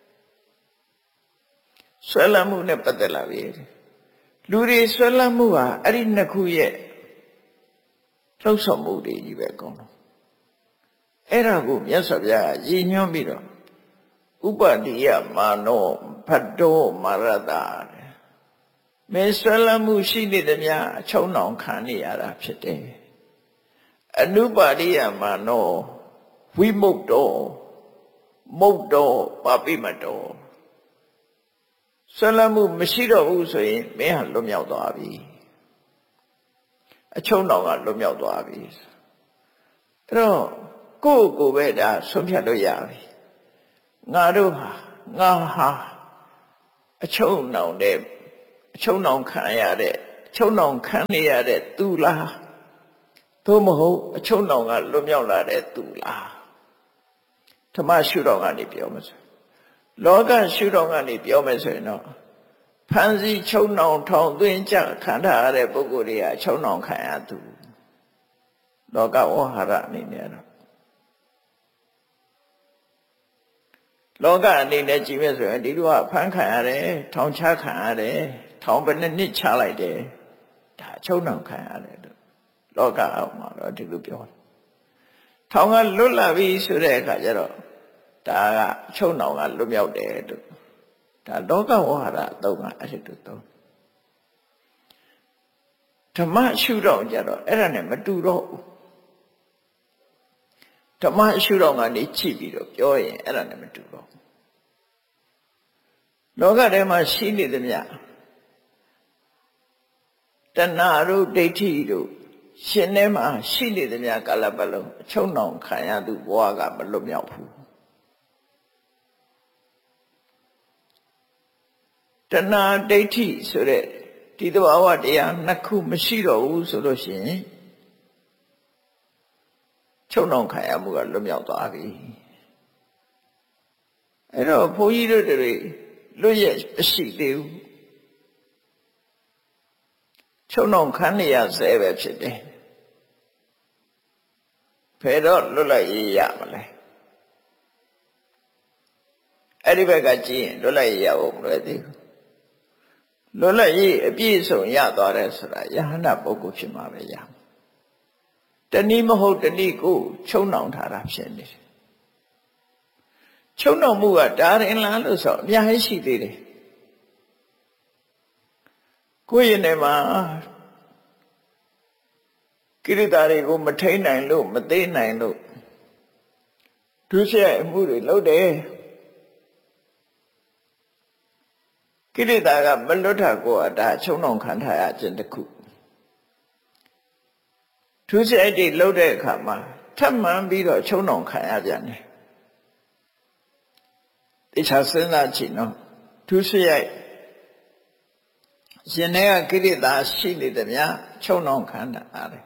ဆွဲလမ်းမှုနဲ့ပတ်သက်လာပြီလူတွေဆွဲလမ်းမှုဟာအဲ့ဒီနှစ်ခုရဲ့လှုပ်ဆောင်မှုတွေကြီးပဲအကုန်လုံးအဲ့ဒါကိုမြတ်စွာဘုရားရည်ညွှန်းပြီးတော့ဥပတိယမာနောဖတ္တောမာရတမဲဆွဲလမ်းမှုရှိနေသမျှအချုံနှောင်ခံနေရတာဖြစ်တယ်အနုပါတိယမာနောဝိမု ക്ത ောမုတ်တော်ပါပိမတော်ဆွဲလမ်းမှုမရှိတော့ဘူးဆိုရင်မင်းဟာလွတ်မြောက်သွားပြီအချုံနှောင်ကလွတ်မြောက်သွားပြီအဲ့တော့ကိုယ့်ကိုယ်ပဲဒါဆုံးဖြတ်လို့ရပြီငါတို့ဟာငါဟာအချုံနှောင်တဲ့အချုံနှောင်ခံရတဲ့အချုံနှောင်ခံနေရတဲ့သူလားသို့မဟုတ်အချုံနှောင်ကလွတ်မြောက်လာတဲ့သူလားဓမ္မရှုထောင့်ကနေပြောမယ်ဆိုလောကရှုထောင့်ကနေပြောမယ်ဆိုရင်တော့ဖန်စီချုံနှောင်ထောင်သွင်းကြခံထားရတဲ့ပုဂ္ဂိုလ်တွေကချုံနှောင်ခံရသူလောကဝဟာရအနေနဲ့တော့လောကအနေနဲ့ကြည့်မယ်ဆိုရင်ဒီလိုကဖန်ခံရတယ်ထောင်ချခံရတယ်ထောင်ဘယ်နှစ်နှစ်ချလိုက်တယ်ဒါချုံနှောင်ခံရတယ်လို့လောကအောင်မှာတော့ဒီလိုပြောတယ်ထောင်ကလွတ်လာပြီဆိုတဲ့အခါကျတော့ဒါကချုံနှောင်ကလွတ်မြောက်တယ်လို့ဒါလောကဝဟာရအသုံးကအဲ့ဒီလိုသုံးဓမ္မရှုတော့ကြတော့အဲ့ဒါနဲ့မတူတော့ဘူးဓမ္မရှုတော့ကနေကြည့်ပြီးတော့ပြောရင်အဲ့ဒါနဲ့မတူတော့ဘူးလောကထဲမှာရှိနေသမျှတဏှာတို့ဒိဋ္ဌိတို့ရှင်ထဲမှာရှိနေသမျှကာလပတ်လုံးအချုံနှောင်ခံရသူဘဝကမလွတ်မြောက်ဘူးတဏှာဒိဋ္ဌိဆိုတဲ့ဒီသဘာဝတရားနှစ်ခုမရှိတော့ဘူးဆိုလို့ရှိရင်ချုံနှောင်ခံရမှုကလွတ်မြောက်သွားပြီအဲ့တော့ဘုန်းကြီးတို့တွေလွတ်ရမရှိသေးဘူးချုံနှောင်ခံနေရဆဲပဲဖြစ်တယ်ဖယ်တော့လွတ်လိုက်ရရမလဲအဲ့ဒီဘက်ကကြည့်ရင်လွတ်လိုက်ရဖို့မလွယ်သေးဘူးလွတ်လိုက်ရအပြည့်စုံရသွားတယ်ဆိုတာယဟန္တာပုဂ္ဂိုလ်ဖြစ်မှာပဲရတနည်းမဟုတ်တနည်းကိုချုံနှောင်ထားတာဖြစ်နေတယ်ချုံနှောင်မှုကဒါရင်လားလို့ဆိုအများကြီးရှိသေးတယ်ကိုယ့်ရင်ထဲမှာကိရိတာတွေကိုမထိန်နိုင်လို့မသိနိုင်လို့ဒုစရိုက်အမှုတွေလုပ်တယ်ကိရိတာကမလွတ်တာကိုအတာချုံနှောင်ခံထားရခြင်းတစ်ခုဒုစရိုက်တွေလုပ်တဲ့အခါမှာထပ်မှန်ပြီးတော့ချုံနှောင်ခံရပြန်တယ်တေချာစဉ်းစားကြည့်နော်သူစရိုက်ရှင်တဲ့ကိရိတာရှိနေတယ်ဗျာချုံနှောင်ခံတာရတယ်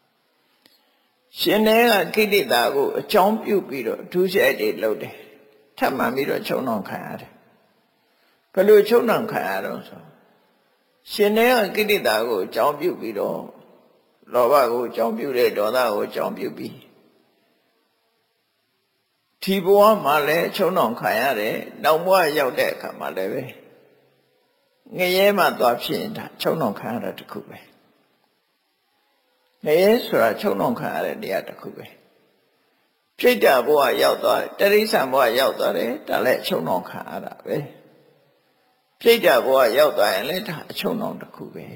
ရှင်တဲ့ကိရိတာကိုအကြောင်းပြုပြီးတော့သူစရိုက်တွေလုပ်တယ်ထပ်မှန်ပြီးတော့ချုံနှောင်ခံရတယ်ဘယ်လိုချုံနှောင်ခံရတော့ဆိုရှင်တဲ့ကိရိတာကိုအကြောင်းပြုပြီးတော့လောဘကိုအကြောင်းပြုတယ်ဒေါသကိုအကြောင်းပြုပြီးဒီဘဝမှာလည်းချုံနှောင်ခံရတယ်နောက်ဘဝရောက်တဲ့အခါမှာလည်းပဲငရဲမှသွားဖြစ်ရင်ဒါချုံနှောင်ခံရတာတစ်ခုပဲငရဲဆိုတာချုံနှောင်ခံရတဲ့တရားတစ်ခုပဲပြိတ္တာဘဝရောက်သွားတယ်တရိစ္ဆာန်ဘဝရောက်သွားတယ်ဒါလည်းချုံနှောင်ခံရတာပဲပြိတ္တာဘဝရောက်သွားရင်လည်းဒါအချုံနှောင်တစ်ခုပဲ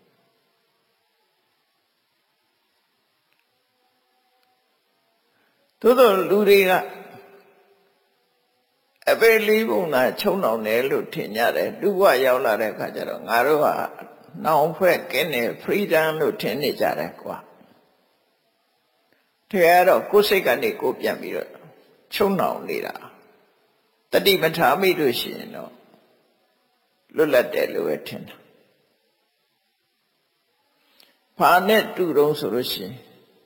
သို့သောလူတွေကအပေလေးပုံသာချုံနှောင်တယ်လို့ထင်ကြတယ်လူဘဝရောက်လာတဲ့အခါကျတော့ငါတို့ကနှောင်ဖွဲ့ကင်းတယ် freedom လို့ထင်နေကြတယ်ကွာတကယ်တော့ကိုယ်စိတ်ကနေကိုယ်ပြန်ပြီးတော့ချုံနှောင်နေတာတတိပဋ္ဌာမိလို့ရှိရင်တော့လွတ်လပ်တယ်လို့ပဲထင်တာဘာနဲ့တူတုံးဆိုလို့ရှိရင်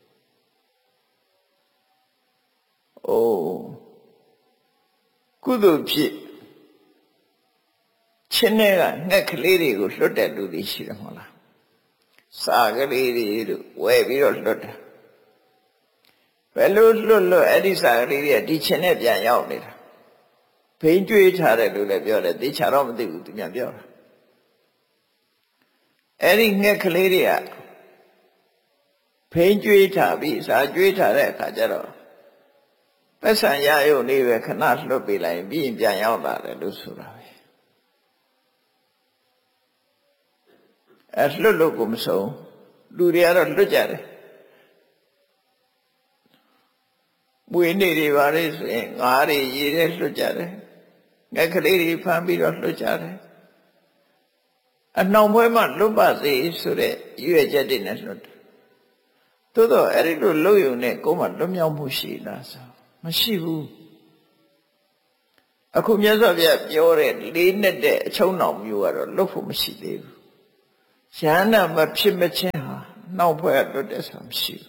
အိုးကုသိုလ်ဖြစ်ချင်းတဲ့ကငှက်ကလေးတွေကိုလွတ်တဲ့လူတွေရှိတယ်မဟုတ်လားစာကလေးတွေတို့ဝယ်ပြီးတော့လွတ်တာဘယ်လိုလွတ်လွတ်အဲ့ဒီစာကလေးတွေကဒီချင်းနဲ့ပြန်ရောက်နေတာဘိန်းကျွေးထားတယ်လို့လည်းပြောတယ်သိချာတော့မသိဘူးသူများပြောတာအဲ့ဒီငှက်ကလေးတွေကဘိန်းကျွေးထားပြီးစာကျွေးထားတဲ့အခါကျတော့ပတ်စံရရုံလေးပဲခဏလွတ်ပေးလိုက်ပြီးရင်ပြန်ရောက်လာတယ်လို့ဆိုတာပဲအဲလွတ်လို့ကိုမဆုံးလူတွေကတော့လွတ်ကြတယ်မွေးနေ့တွေပါလေဆိုရင်ငါးတွေရေထဲလွတ်ကြတယ်ငှက်ကလေးတွေဖမ်းပြီးတော့လွတ်ကြတယ်အနှောင်ပွဲမှလွတ်ပါစေဆိုတဲ့ရွေးချက်တွေနဲ့လွတ်တယ်သို့တော့အဲ့ဒီလိုလှုပ်ယုံနဲ့ကိုယ်မှလွတ်မြောက်မှုရှိလားဆိုမရှိဘူးအခုမြတ်စွာဘုရားပြောတဲ့လေးနဲ့တဲ့အချုံနှောင်မျိုးကတော့လွတ်ဖို့မရှိသေးဘူးယန္တာမဖြစ်မချင်းဟာနှောင်ဖွဲ့လွတ်တဲ့ဆိုမရှိဘူး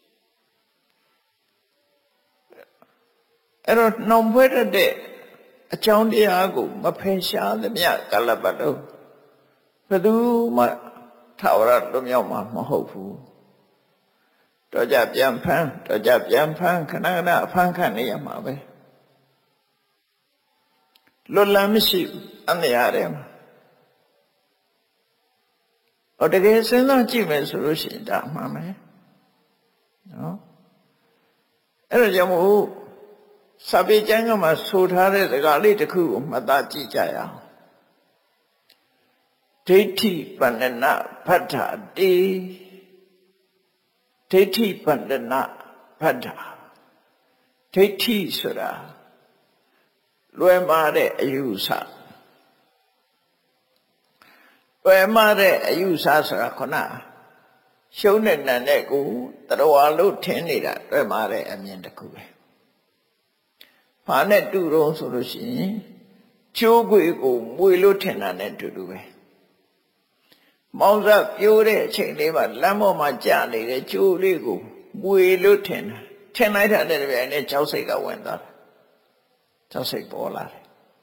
အဲ့တော့နှောင်ဖွဲ့တဲ့အကြောင်းတရားကိုမဖယ်ရှားသမျှကာလပတ်လုံးဘယ်သူမှထာဝရလွတ်မြောက်မှာမဟုတ်ဘူးတော့ကြပြန်ဖမ်းတော့ကြပြန်ဖမ်းခဏခဏအဖမ်းခံနေရမှာပဲလွတ်လပ်မရှိဘူးအမြားတယ်မှာဟောတကယ်စဉ်းစားကြည့်မယ်ဆိုလို့ရှိရင်ဒါမှန်မယ်နော်အဲ့ဒါကြောင့်မို့စာပေကျမ်းကမှာဆိုထားတဲ့စကားလေးတစ်ခုကိုမှတ်သားကြည့်ကြရအောင်ဒိဋ္ဌိပန္နနာဖဋ္ဌာတိဒိဋ္ဌိပန္နနာဖဋ္ဌာဒိဋ္ဌိဆိုတာလွယ်မှားတဲ့အယူဆလွယ်မှားတဲ့အယူဆဆိုတာခုနရှုံးတဲ့နံတဲ့ကိုတရဝါလို့ထင်နေတာလွယ်မှားတဲ့အမြင်တစ်ခုပဲဘာနဲ့တူတော့ဆိုလို့ရှိရင်ကျိုးခွေကိုမွေလို့ထင်တာနဲ့တူတူပဲမောင်စားပြိုးတဲ့အချိန်လေးမှာလမ်းပေါ်မှာကြာနေတဲ့ကျိုးလေးကိုမွေလို့ထင်တာထင်လိုက်တာတဲ့တပြိုင်နက်ကြောက်စိတ်ကဝင်သွားတယ်ကြောက်စိတ်ပေါ်လာတယ်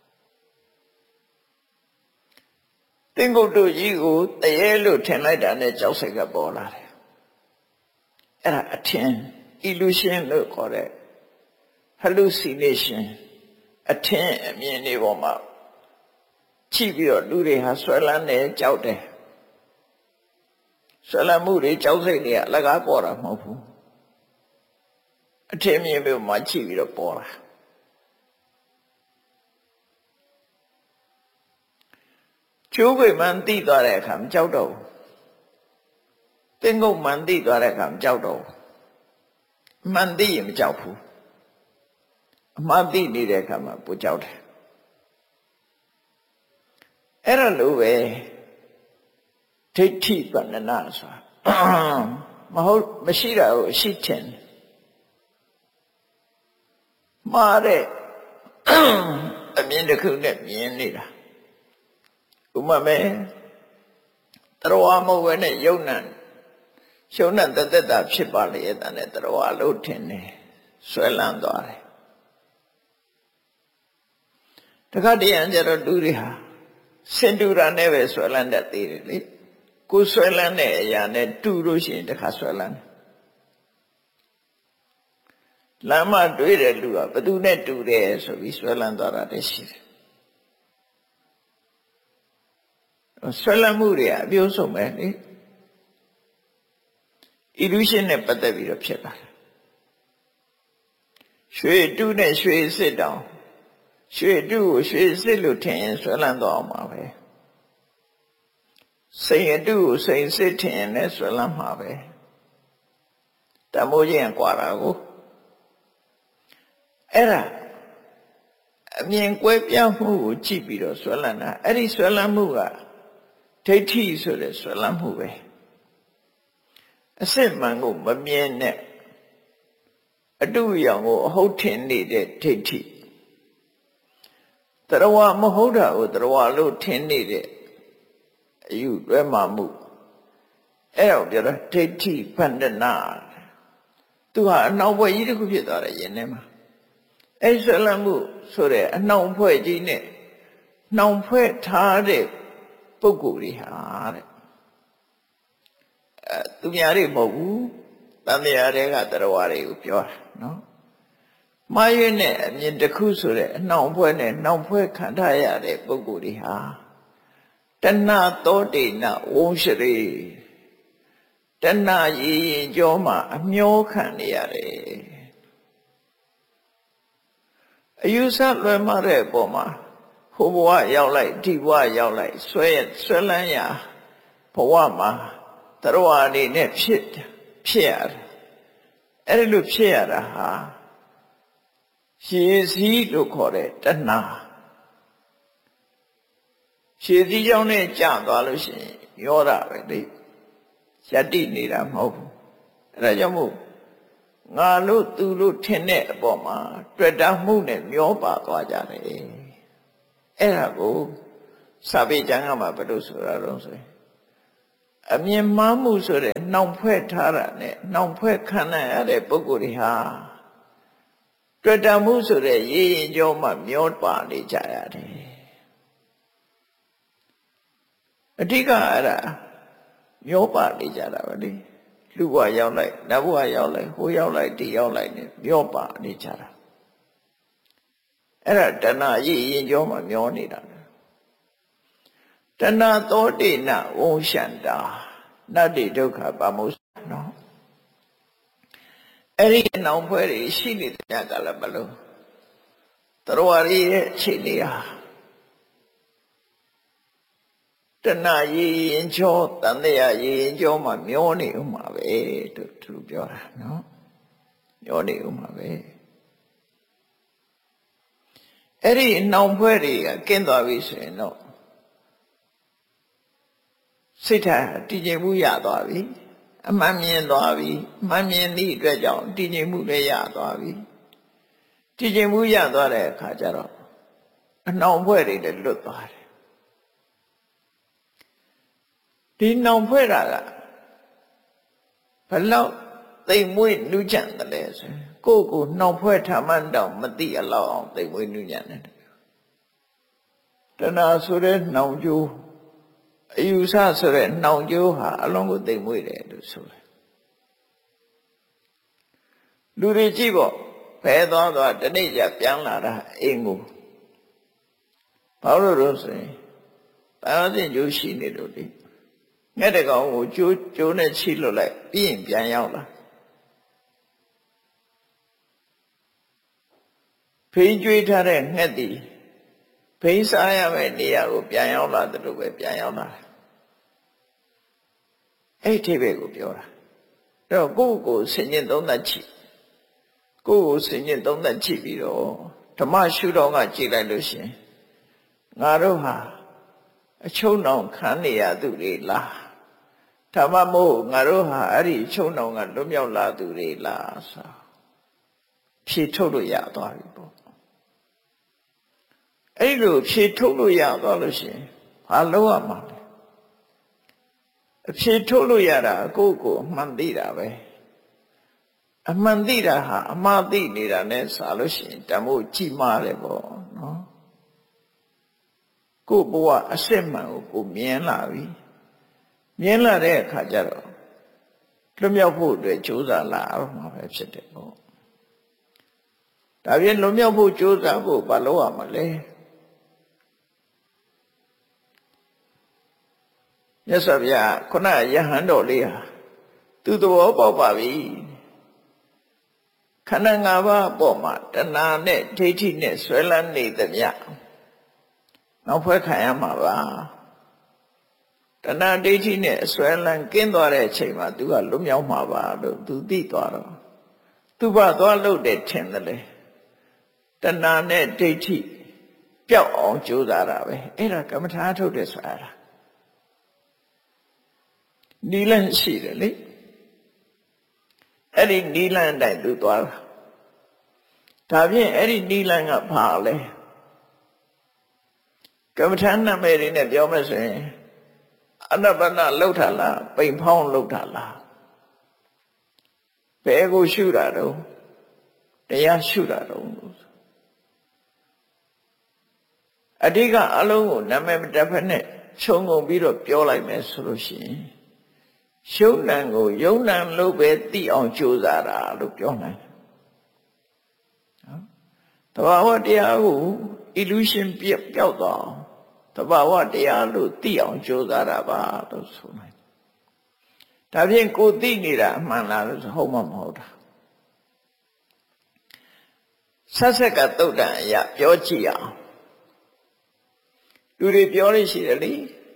တင်ကုတ်တို့ကြီးကိုတရေလို့ထင်လိုက်တာနဲ့ကြောက်စိတ်ကပေါ်လာတယ်အဲ့ဒါအထင် illusion လို့ခေါ်တဲ့ hallucination အထင်အမြင်တွေပေါ်မှာကြည့်ပြီးတော့လူတွေဟာဆွဲလန်းတယ်ကြောက်တယ်ဆွဲလန်းမှုတွေကြောက်စိတ်တွေကအလကားပေါ်တာမဟုတ်ဘူးအထင်မြင်ပြီးမှကြည့်ပြီးတော့ပေါ်လာကျိုးခွေမှန်သိသွားတဲ့အခါမကြောက်တော့ဘူးတင်းကုတ်မှန်သိသွားတဲ့အခါမကြောက်တော့ဘူးအမှန်သိရင်မကြောက်ဘူးအမှားသိနေတဲ့အခါမှာပိုကြောက်တယ်အဲ့ဒါလိုပဲဒိဋ္ဌိပန္နနာဆိုတာမဟုတ်မရှိတာကိုရှိထင်မှားတဲ့အအမြင်တစ်ခုနဲ့မြင်နေတာဥမာမဲ့တရားမဟုတ်ဘဲနဲ့ယုံနံရှုံနံတသက်တာဖြစ်ပါလေတဲ့နဲ့တရားလို့ထင်တယ်ဆွဲလန်းသွားတယ်တခါတည်းအကျတော့လူတွေဟာစင်တူတာနဲ့ပဲဆွဲလန်းတတ်သေးတယ်လေကိုဆွဲလန်းတဲ့အရာနဲ့တူလို့ရှိရင်တခါဆွဲလန်းလမ်းမတွေ့တဲ့လူကဘသူနဲ့တူတယ်ဆိုပြီးဆွဲလန်းသွားတာတည်းရှိတယ်ဆွဲလန်းမှုတွေကအပြိုးဆုံးပဲလေ illusion နဲ့ပတ်သက်ပြီးတော့ဖြစ်လာတယ်ရွှေတူးနဲ့ရွှေစစ်တောင်ရွှေတူးကိုရွှေစစ်လို့ထင်ရင်ဆွဲလန်းသွားအောင်ပါပဲစိန်အတူကိုစိန်စစ်ထင်ရင်လည်းဆွဲလန်းမှာပဲတမိုးချင်းကွာတာကိုအဲ့ဒါအမြင်ကွဲပြားမှုကိုကြည့်ပြီးတော့ဆွဲလန်းတာအဲ့ဒီဆွဲလန်းမှုကဒိဋ္ဌိဆိုတဲ့ဆွဲလန်းမှုပဲအစစ်မှန်ကိုမမြင်နဲ့အတုရောင်ကိုအဟုတ်ထင်နေတဲ့ဒိဋ္ဌိတရားဝမဟုတ်တာကိုတရားလို့ထင်နေတဲ့အယူတွဲမှမှုအဲ့တော့ပြောတော့ဒိဋ္ဌိပန္ဒနာသူဟာအနောက်ဘက်ကြီးတစ်ခုဖြစ်သွားတယ်ယင်ထဲမှာအဲ့ဆွဲလန်းမှုဆိုတဲ့အနှောင်ဖွဲ့ကြီးနဲ့နှောင်ဖွဲ့ထားတဲ့ပုဂ္ဂိုလ်တွေဟာတဲ့အဲသူများတွေမဟုတ်ဘူးတန်တရားတွေကတရားဝါတွေကိုပြောတာနော်မှားရွေးနဲ့အမြင်တစ်ခုဆိုတဲ့အနှောင်ဖွဲ့နဲ့နှောင်ဖွဲ့ခံထားရတဲ့ပုဂ္ဂိုလ်တွေဟာတဏသောတိနဝုံရှရေတဏရည်ရင်ကြောမှာအမျောခံနေရတယ်အယူဆလွယ်မှားတဲ့အပေါ်မှာဟိုဘဝရောက်လိုက်ဒီဘဝရောက်လိုက်ဆွဲဆွဲလန်းရာဘဝမှာတရားအနေနဲ့ဖြစ်ဖြစ်ရတယ်အဲ့ဒီလိုဖြစ်ရတာဟာရှည်စည်းလို့ခေါ်တဲ့တဏှာရှည်စည်းကြောင်းနဲ့ကြာသွားလို့ရှိရင်ရောတာပဲလေယတ္တိနေတာမဟုတ်ဘူးအဲ့ဒါကြောင့်မို့ငါလို့သူလို့ထင်တဲ့အပေါ်မှာတွေ့တာမှုနဲ့မျောပါသွားကြတယ်အဲ့ဒါကိုစာပေကျမ်းကမှာဘယ်လိုဆိုတာတော့ဆိုရင်အမြင်မှားမှုဆိုတဲ့နှောင်ဖွဲ့ထားတာနဲ့နှောင်ဖွဲ့ခံရတဲ့ပုဂ္ဂိုလ်တွေဟာတွေ့တာမှုဆိုတဲ့ရည်ရင်ကြောမှမျောပါနေကြရတယ်အဓိကအဲ့ဒါမျောပါနေကြတာပဲလေလူဘဝရောက်လိုက်နတ်ဘဝရောက်လိုက်ဟိုရောက်လိုက်ဒီရောက်လိုက်နဲ့မျောပါနေကြတာအဲ့ဒါတဏှာရည်ရင်ကြောမှမျောနေတာတဏှာသောတိနဝုံရှန္တာနတ္တိဒုက္ခပါမုစ္ဆနော်အဲ့ဒီအနောင်ဖွဲ့တွေရှိနေတဲ့ကလည်းမလို့တရားရည်ရဲ့အခြေအနေဟာတဏှာရည်ရင်ကြောတန်တရားရည်ရင်ကြောမှမျောနေဥမှာပဲသူသူပြောတာနော်မျောနေဥမှာပဲအဲ့ဒီအနောင်ဖွဲ့တွေကကင်းသွားပြီဆိုရင်တော့စိတ်ထားတည်ငြိမ်မှုရသွားပြီအမှန်မြင်သွားပြီအမှန်မြင်သည့်အတွက်ကြောင့်တည်ငြိမ်မှုလည်းရသွားပြီတည်ငြိမ်မှုရသွားတဲ့အခါကျတော့အနှောင်ဖွဲ့တွေလည်းလွတ်သွားတယ်ဒီနှောင်ဖွဲ့တာကဘလောက်သိမ်မွေ့နူးချမ်းတယ်လဲဆိုကိုယ့်ကိုနှောင်ဖွဲ့ထားမှန်းတော့မသိအလောက်အောင်သိမ်မွေ့နူးညံ့တယ်တဏှာဆိုတဲ့နှောင်ကြိုးအယူဆဆိုတဲ့နှောင်ကြိုးဟာအလုံးကိုသိမ်မွေ့တယ်လို့ဆိုတယ်လူတွေကြည့်ပေါ့ဘယ်သွားသွားတနေ့ကျပြန်လာတာအိမ်ကိုဘာလို့လို့ဆိုရင်တာဝတိကျိုးရှိနေလို့လေငှက်တကောင်ကိုကျိုးကျိုးနဲ့ချိလွတ်လိုက်ပြီးရင်ပြန်ရောက်လာဖိန်ကျွေးထားတဲ့ငှက်တီဖိန်စားရမယ့်နေရာကိုပြန်ရောက်လာတယ်လို့ပဲပြန်ရောက်လာတယ်အဲ့ဒီဘက်ကိုပြောတာအဲ့တော့ကိုယ့်ကိုယ်ဆင်ញင်သုံးသပ်ကြည့်ကိုယ့်ကိုယ်ဆင်ញင်သုံးသပ်ကြည့်ပြီးတော့ဓမ္မရှုတော်ကကြည့်လိုက်လို့ရှင်ငါတို့ဟာအချုံနှောင်ခံနေရသူတွေလားဓမ္မမို့ငါတို့ဟာအဲ့ဒီအချုံနှောင်ကလွတ်မြောက်လာသူတွေလားဆိုဖြေထုတ်လို့ရသွားပြီပေါ့အဲ့လိုဖြေထုတ်လို့ရတော့လို့ရှိရင်ဘာလုပ်ရမှာလဲအဖြေထုတ်လို့ရတာကိုယ့်ကိုယ်အမှန်သိတာပဲအမှန်သိတာဟာအမှားသိနေတာနဲ့ဆိုလို့ရှိရင်တမို့ကြည်မာတယ်ပေါ့နော်ကိုယ့်ဘဝအစစ်မှန်ကိုကိုမြင်လာပြီမြင်လာတဲ့အခါကျတော့လွတ်မြောက်ဖို့အတွက်ကြိုးစားလာအောင်မှာပဲဖြစ်တယ်ပေါ့ဒါပြင်လွတ်မြောက်ဖို့ကြိုးစားဖို့ဘာလုပ်ရမလဲမြတ်စွာဘုရားခုနယဟန်တော်လေးဟာသူသဘောပေါက်ပါပြီခန္ဓာ၅ပါးအပေါ်မှာတဏှာနဲ့ဒိဋ္ဌိနဲ့ဆွဲလန်းနေသမျှနောက်ဖွဲ့ခံရမှာပါတဏှာဒိဋ္ဌိနဲ့ဆွဲလန်းကင်းသွားတဲ့အချိန်မှာသူကလွတ်မြောက်မှာပါလို့သူသိသွားတော့သူဘာသွားလို့တဲ့ထင်တယ်လေတဏှာနဲ့ဒိဋ္ဌိပျောက်အောင်ကြိုးစားတာပဲအဲ့ဒါကမ္မထာထုတ်တယ်ဆိုတာနီလန်းရှိတယ်လေအဲ့ဒီနီလန်းတိုင်းသူသွားတာဒါဖြင့်အဲ့ဒီနီလန်းကဘာလဲကမ္မထာနာမည်တွေနဲ့ပြောမယ်ဆိုရင်အနပ္ပနာလှုပ်တာလားပိန်ဖောင်းလှုပ်တာလားဘယ်ကိုရှုတာတော့တရားရှုတာတော့အဓိကအလုံးကိုနာမည်မတက်ဖက်နဲ့ခြုံငုံပြီးတော့ပြောလိုက်မယ်ဆိုလို့ရှိရင်ရှုံနံကိုယုံနံလို့ပဲသိအောင်ကြိုးစားတာလို့ပြောနိုင်နော်တဘာဝတရားကို illusion ပျောက်သွားတဘာဝတရားလို့သိအောင်ကြိုးစားတာပါလို့ဆိုနိုင်ဒါဖြင့်ကိုသိနေတာအမှန်လားလို့ဟုတ်မှမဟုတ်တာဆက်ဆက်ကတုတ်တန်အရာပြောကြည့်အောင်လူတွေပြောလို့ရှိတယ်လေ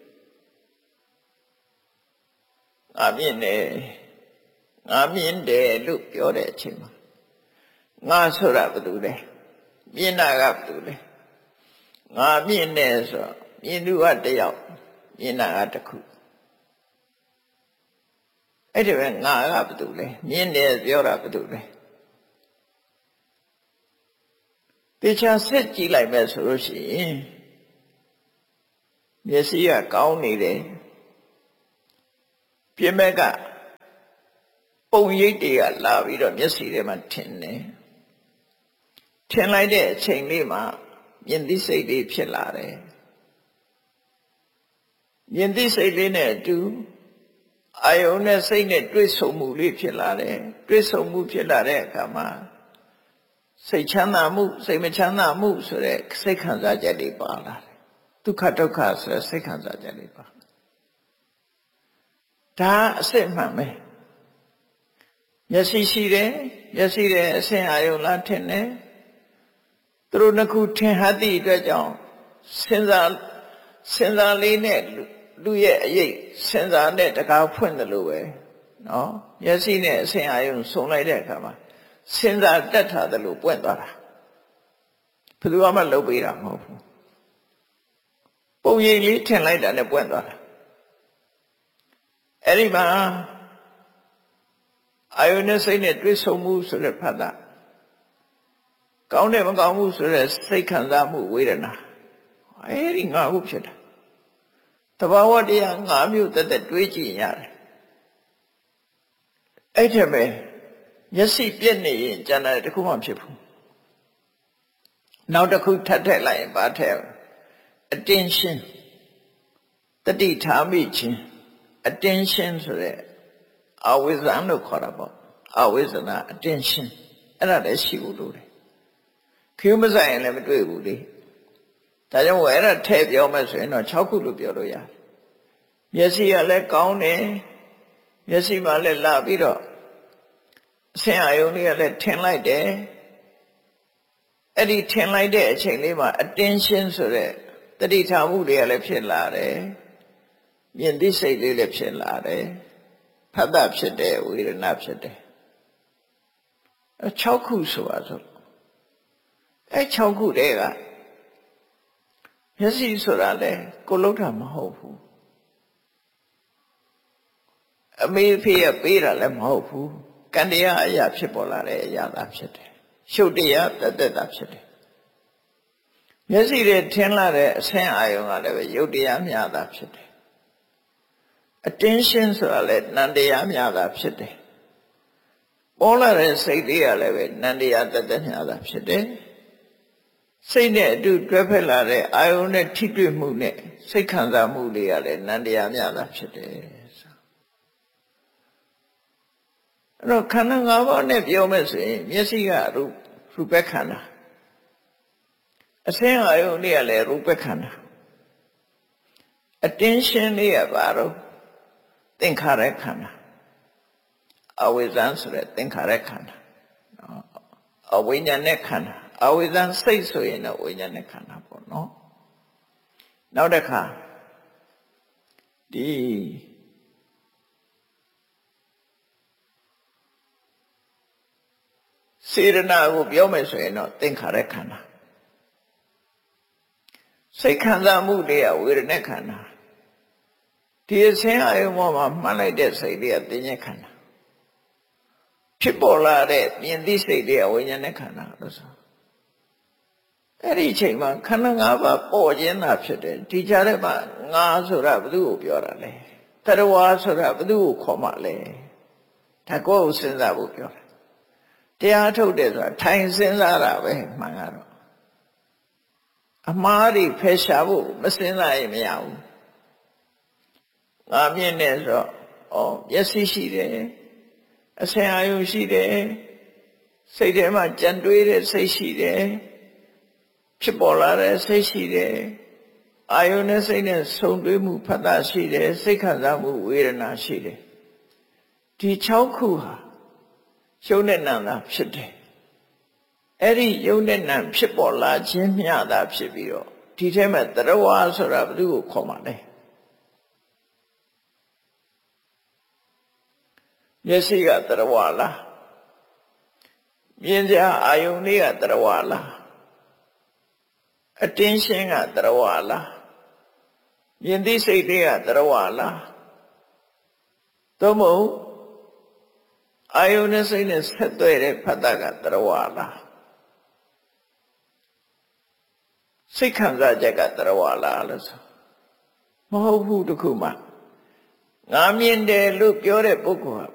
ငါမြင်တယ်ငါမြင်တယ်လို့ပြောတဲ့အချိန်မှာငါဆိုတာဘာလို့လဲမြင်တာကဘာလို့လဲငါမြင်တယ်ဆိုမြင်သူကတယောက်မြင်တာကတစ်ခုအဲ့ဒီပဲငါကဘာလို့လဲမြင်တယ်ပြောတာဘာလို့လဲတေချာဆက်ကြည့်လိုက်မယ်ဆိုလို့ရှိရင်မျက်စိကကောင်းနေတယ်ပြင်မဲ့ကပုံရိပ်တွေကလာပြီးတော့မျက်စိထဲမှာထင်တယ်ထင်လိုက်တဲ့အချိန်လေးမှာမြင်သိစိတ်လေးဖြစ်လာတယ်မြင်သိစိတ်လေးနဲ့အတူအာယုန်နဲ့စိတ်နဲ့တွေ့ဆုံမှုလေးဖြစ်လာတယ်တွေ့ဆုံမှုဖြစ်လာတဲ့အခါမှာစိတ်ချမ်းသာမှုစိတ်မချမ်းသာမှုဆိုတဲ့စိတ်ခံစားချက်တွေပါလာတယ်ဒုက္ခဒုက္ခဆိုတဲ့စိတ်ခံစားချက်တွေပါဒါအစစ်မှန်ပဲမျက်စိရှိတယ်မျက်စိရဲ့အဆင်အာယုံလားထင်တယ်သူတို့နှစ်ခုထင်ဟသည့်အတွက်ကြောင့်စဉ်းစားစဉ်းစားလေးနဲ့လူရဲ့အရေးစဉ်းစားနဲ့တကားဖွင့်တယ်လို့ပဲနော်မျက်စိနဲ့အဆင်အာယုံဆုံလိုက်တဲ့အခါမှာစဉ်းစားတက်ထားတယ်လို့ပွင့်သွားတာဘယ်သူမှမလုပ်ပေးတာမဟုတ်ဘူးပုံရိပ်လေးထင်လိုက်တာနဲ့ပွင့်သွားတာအဲ့ဒီမှာအာယုန်နဲ့စိတ်နဲ့တွေ့ဆုံမှုဆိုတဲ့ဖတ်တာကောင်းတယ်မကောင်းဘူးဆိုတဲ့စိတ်ခံစားမှုဝေဒနာအဲ့ဒီငါဟုဖြစ်တာတဘာဝတရားငါမျိုးတက်တက်တွေးကြည့်ရတယ်အဲ့ထက်ပဲမျက်စိပြည့်နေရင်ကျန်တယ်တခုမှဖြစ်ဘူးနောက်တစ်ခုထပ်ထည့်လိုက်ရင်ဘာထည့် attention တတိထားမိခြင်းattention ဆိုတဲ့အဝိဇ္ဇာလို့ခေါ်တာပေါ့အဝိဇ္ဇနာ attention အဲ့ဒါလည်းရှိဖို့လိုတယ်ခྱူးမဆိုင်ရင်လည်းမတွေ့ဘူးလေဒါကြောင့်ဝယ်အဲ့ဒါထည့်ပြောမယ်ဆိုရင်တော့၆ခုလို့ပြောလို့ရတယ်မျက်စိကလည်းကောင်းတယ်မျက်စိမှာလည်းလာပြီးတော့အဆင်အာယုံလေးကလည်းထင်လိုက်တယ်အဲ့ဒီထင်လိုက်တဲ့အချိန်လေးမှာ attention ဆိုတဲ့တတိထားမှုတွေကလည်းဖြစ်လာတယ်မြင်သိစိတ်လေးလည်းဖြစ်လာတယ်ဖတ်တာဖြစ်တယ်ဝေဒနာဖြစ်တယ်အဲ၆ခုဆိုပါစို့အဲ၆ခုတည်းကမျက်စိဆိုတာလေကိုလုံးတာမဟုတ်ဘူးအမေဖေးပေးတာလည်းမဟုတ်ဘူးကံတရားအရာဖြစ်ပေါ်လာတဲ့အရာသာဖြစ်တယ်ရှုပ်တရားတက်တက်တာဖြစ်တယ်မျမျက်စိတွေထင်လာတဲ့အဆင်းအာယုံကလည်းပဲယုတ်တရားမျှတာဖြစ်တယ် attention ဆိုတာလည်းနံတရားမျှတာဖြစ်တယ်ပေါ်လာတဲ့စိတ်တွေကလည်းပဲနံတရားတသက်မျှတာဖြစ်တယ်စိတ်နဲ့အတူတွဲဖက်လာတဲ့အာယုံနဲ့ထိတွေ့မှုနဲ့စိတ်ခံစားမှုတွေကလည်းနံတရားမျှတာဖြစ်တယ်အဲ့တော့ခန္ဓာ၅ပါးနဲ့ပြောမယ်ဆိုရင်မျက်စိကရူရူပခန္ဓာအစင်းအာယုန်လေးကလည်းရူပခန္ဓာ attention လေးကဘာလို့သင်္ခါရခန္ဓာအဝိဇ္ဇံဆိုတဲ့သင်္ခါရခန္ဓာအဝိညာဉ်နဲ့ခန္ဓာအဝိဇ္ဇံစိတ်ဆိုရင်တော့ဝိညာဉ်နဲ့ခန္ဓာပေါ့နော်နောက်တစ်ခါဒီစေရနာကိုပြောမယ်ဆိုရင်တော့သင်္ခါရခန္ဓာစိတ်ခံစားမှုတွေကဝေဒနာခန္ဓာဒီအစဉ်အယုံပေါ်မှာမှတ်လိုက်တဲ့စိတ်တွေကသင်္ညေခန္ဓာဖြစ်ပေါ်လာတဲ့မြင်သိစိတ်တွေကဝိညာဉ်နဲ့ခန္ဓာလို့ဆိုအဲ့ဒီအချိန်မှာခန္ဓာ၅ပါးပေါ်ခြင်းသာဖြစ်တယ်ဒီကြားထဲမှာငါဆိုတာဘယ်သူ့ကိုပြောတာလဲတရဝါဆိုတာဘယ်သူ့ကိုခေါ်မှလဲဒါကိုယ်ကိုစဉ်းစားဖို့ပြောတာတရားထုတ်တယ်ဆိုတာထိုင်စဉ်းစားတာပဲမှန်ကတော့အမှားတွေဖယ်ရှားဖို့မစဉ်းစားရင်မရဘူးငါမြင်တယ်ဆိုတော့ဩမျက်စိရှိတယ်အဆင်အာရုံရှိတယ်စိတ်ထဲမှာကြံတွေးတဲ့စိတ်ရှိတယ်ဖြစ်ပေါ်လာတဲ့စိတ်ရှိတယ်အာယုန်နဲ့စိတ်နဲ့ဆုံတွေးမှုဖတ်တာရှိတယ်စိတ်ခံစားမှုဝေဒနာရှိတယ်ဒီ၆ခုဟာယုံနဲ့နံသာဖြစ်တယ်အဲ့ဒီယုံနဲ့နံဖြစ်ပေါ်လာခြင်းမျှသာဖြစ်ပြီးတော့ဒီထဲမှာတရဝါဆိုတာဘယ်သူကိုခေါ်မှာလဲမျက်စိကတရဝါလားမြင်ကြအာယုန်လေးကတရဝါလားattention ကတရဝါလားမြင်သိစိတ်တွေကတရဝါလားသို့မဟုတ်အာယုန်နဲ့စိတ်နဲ့ဆက်သွယ်တဲ့ဖတ်တာကတရဝါလားစိတ်ခံစားချက်ကတရဝါလားလို့ဆိုမဟုတ်ဘူးတခုမှငါမြင်တယ်လို့ပြောတဲ့ပုဂ္ဂိုလ်ဟာ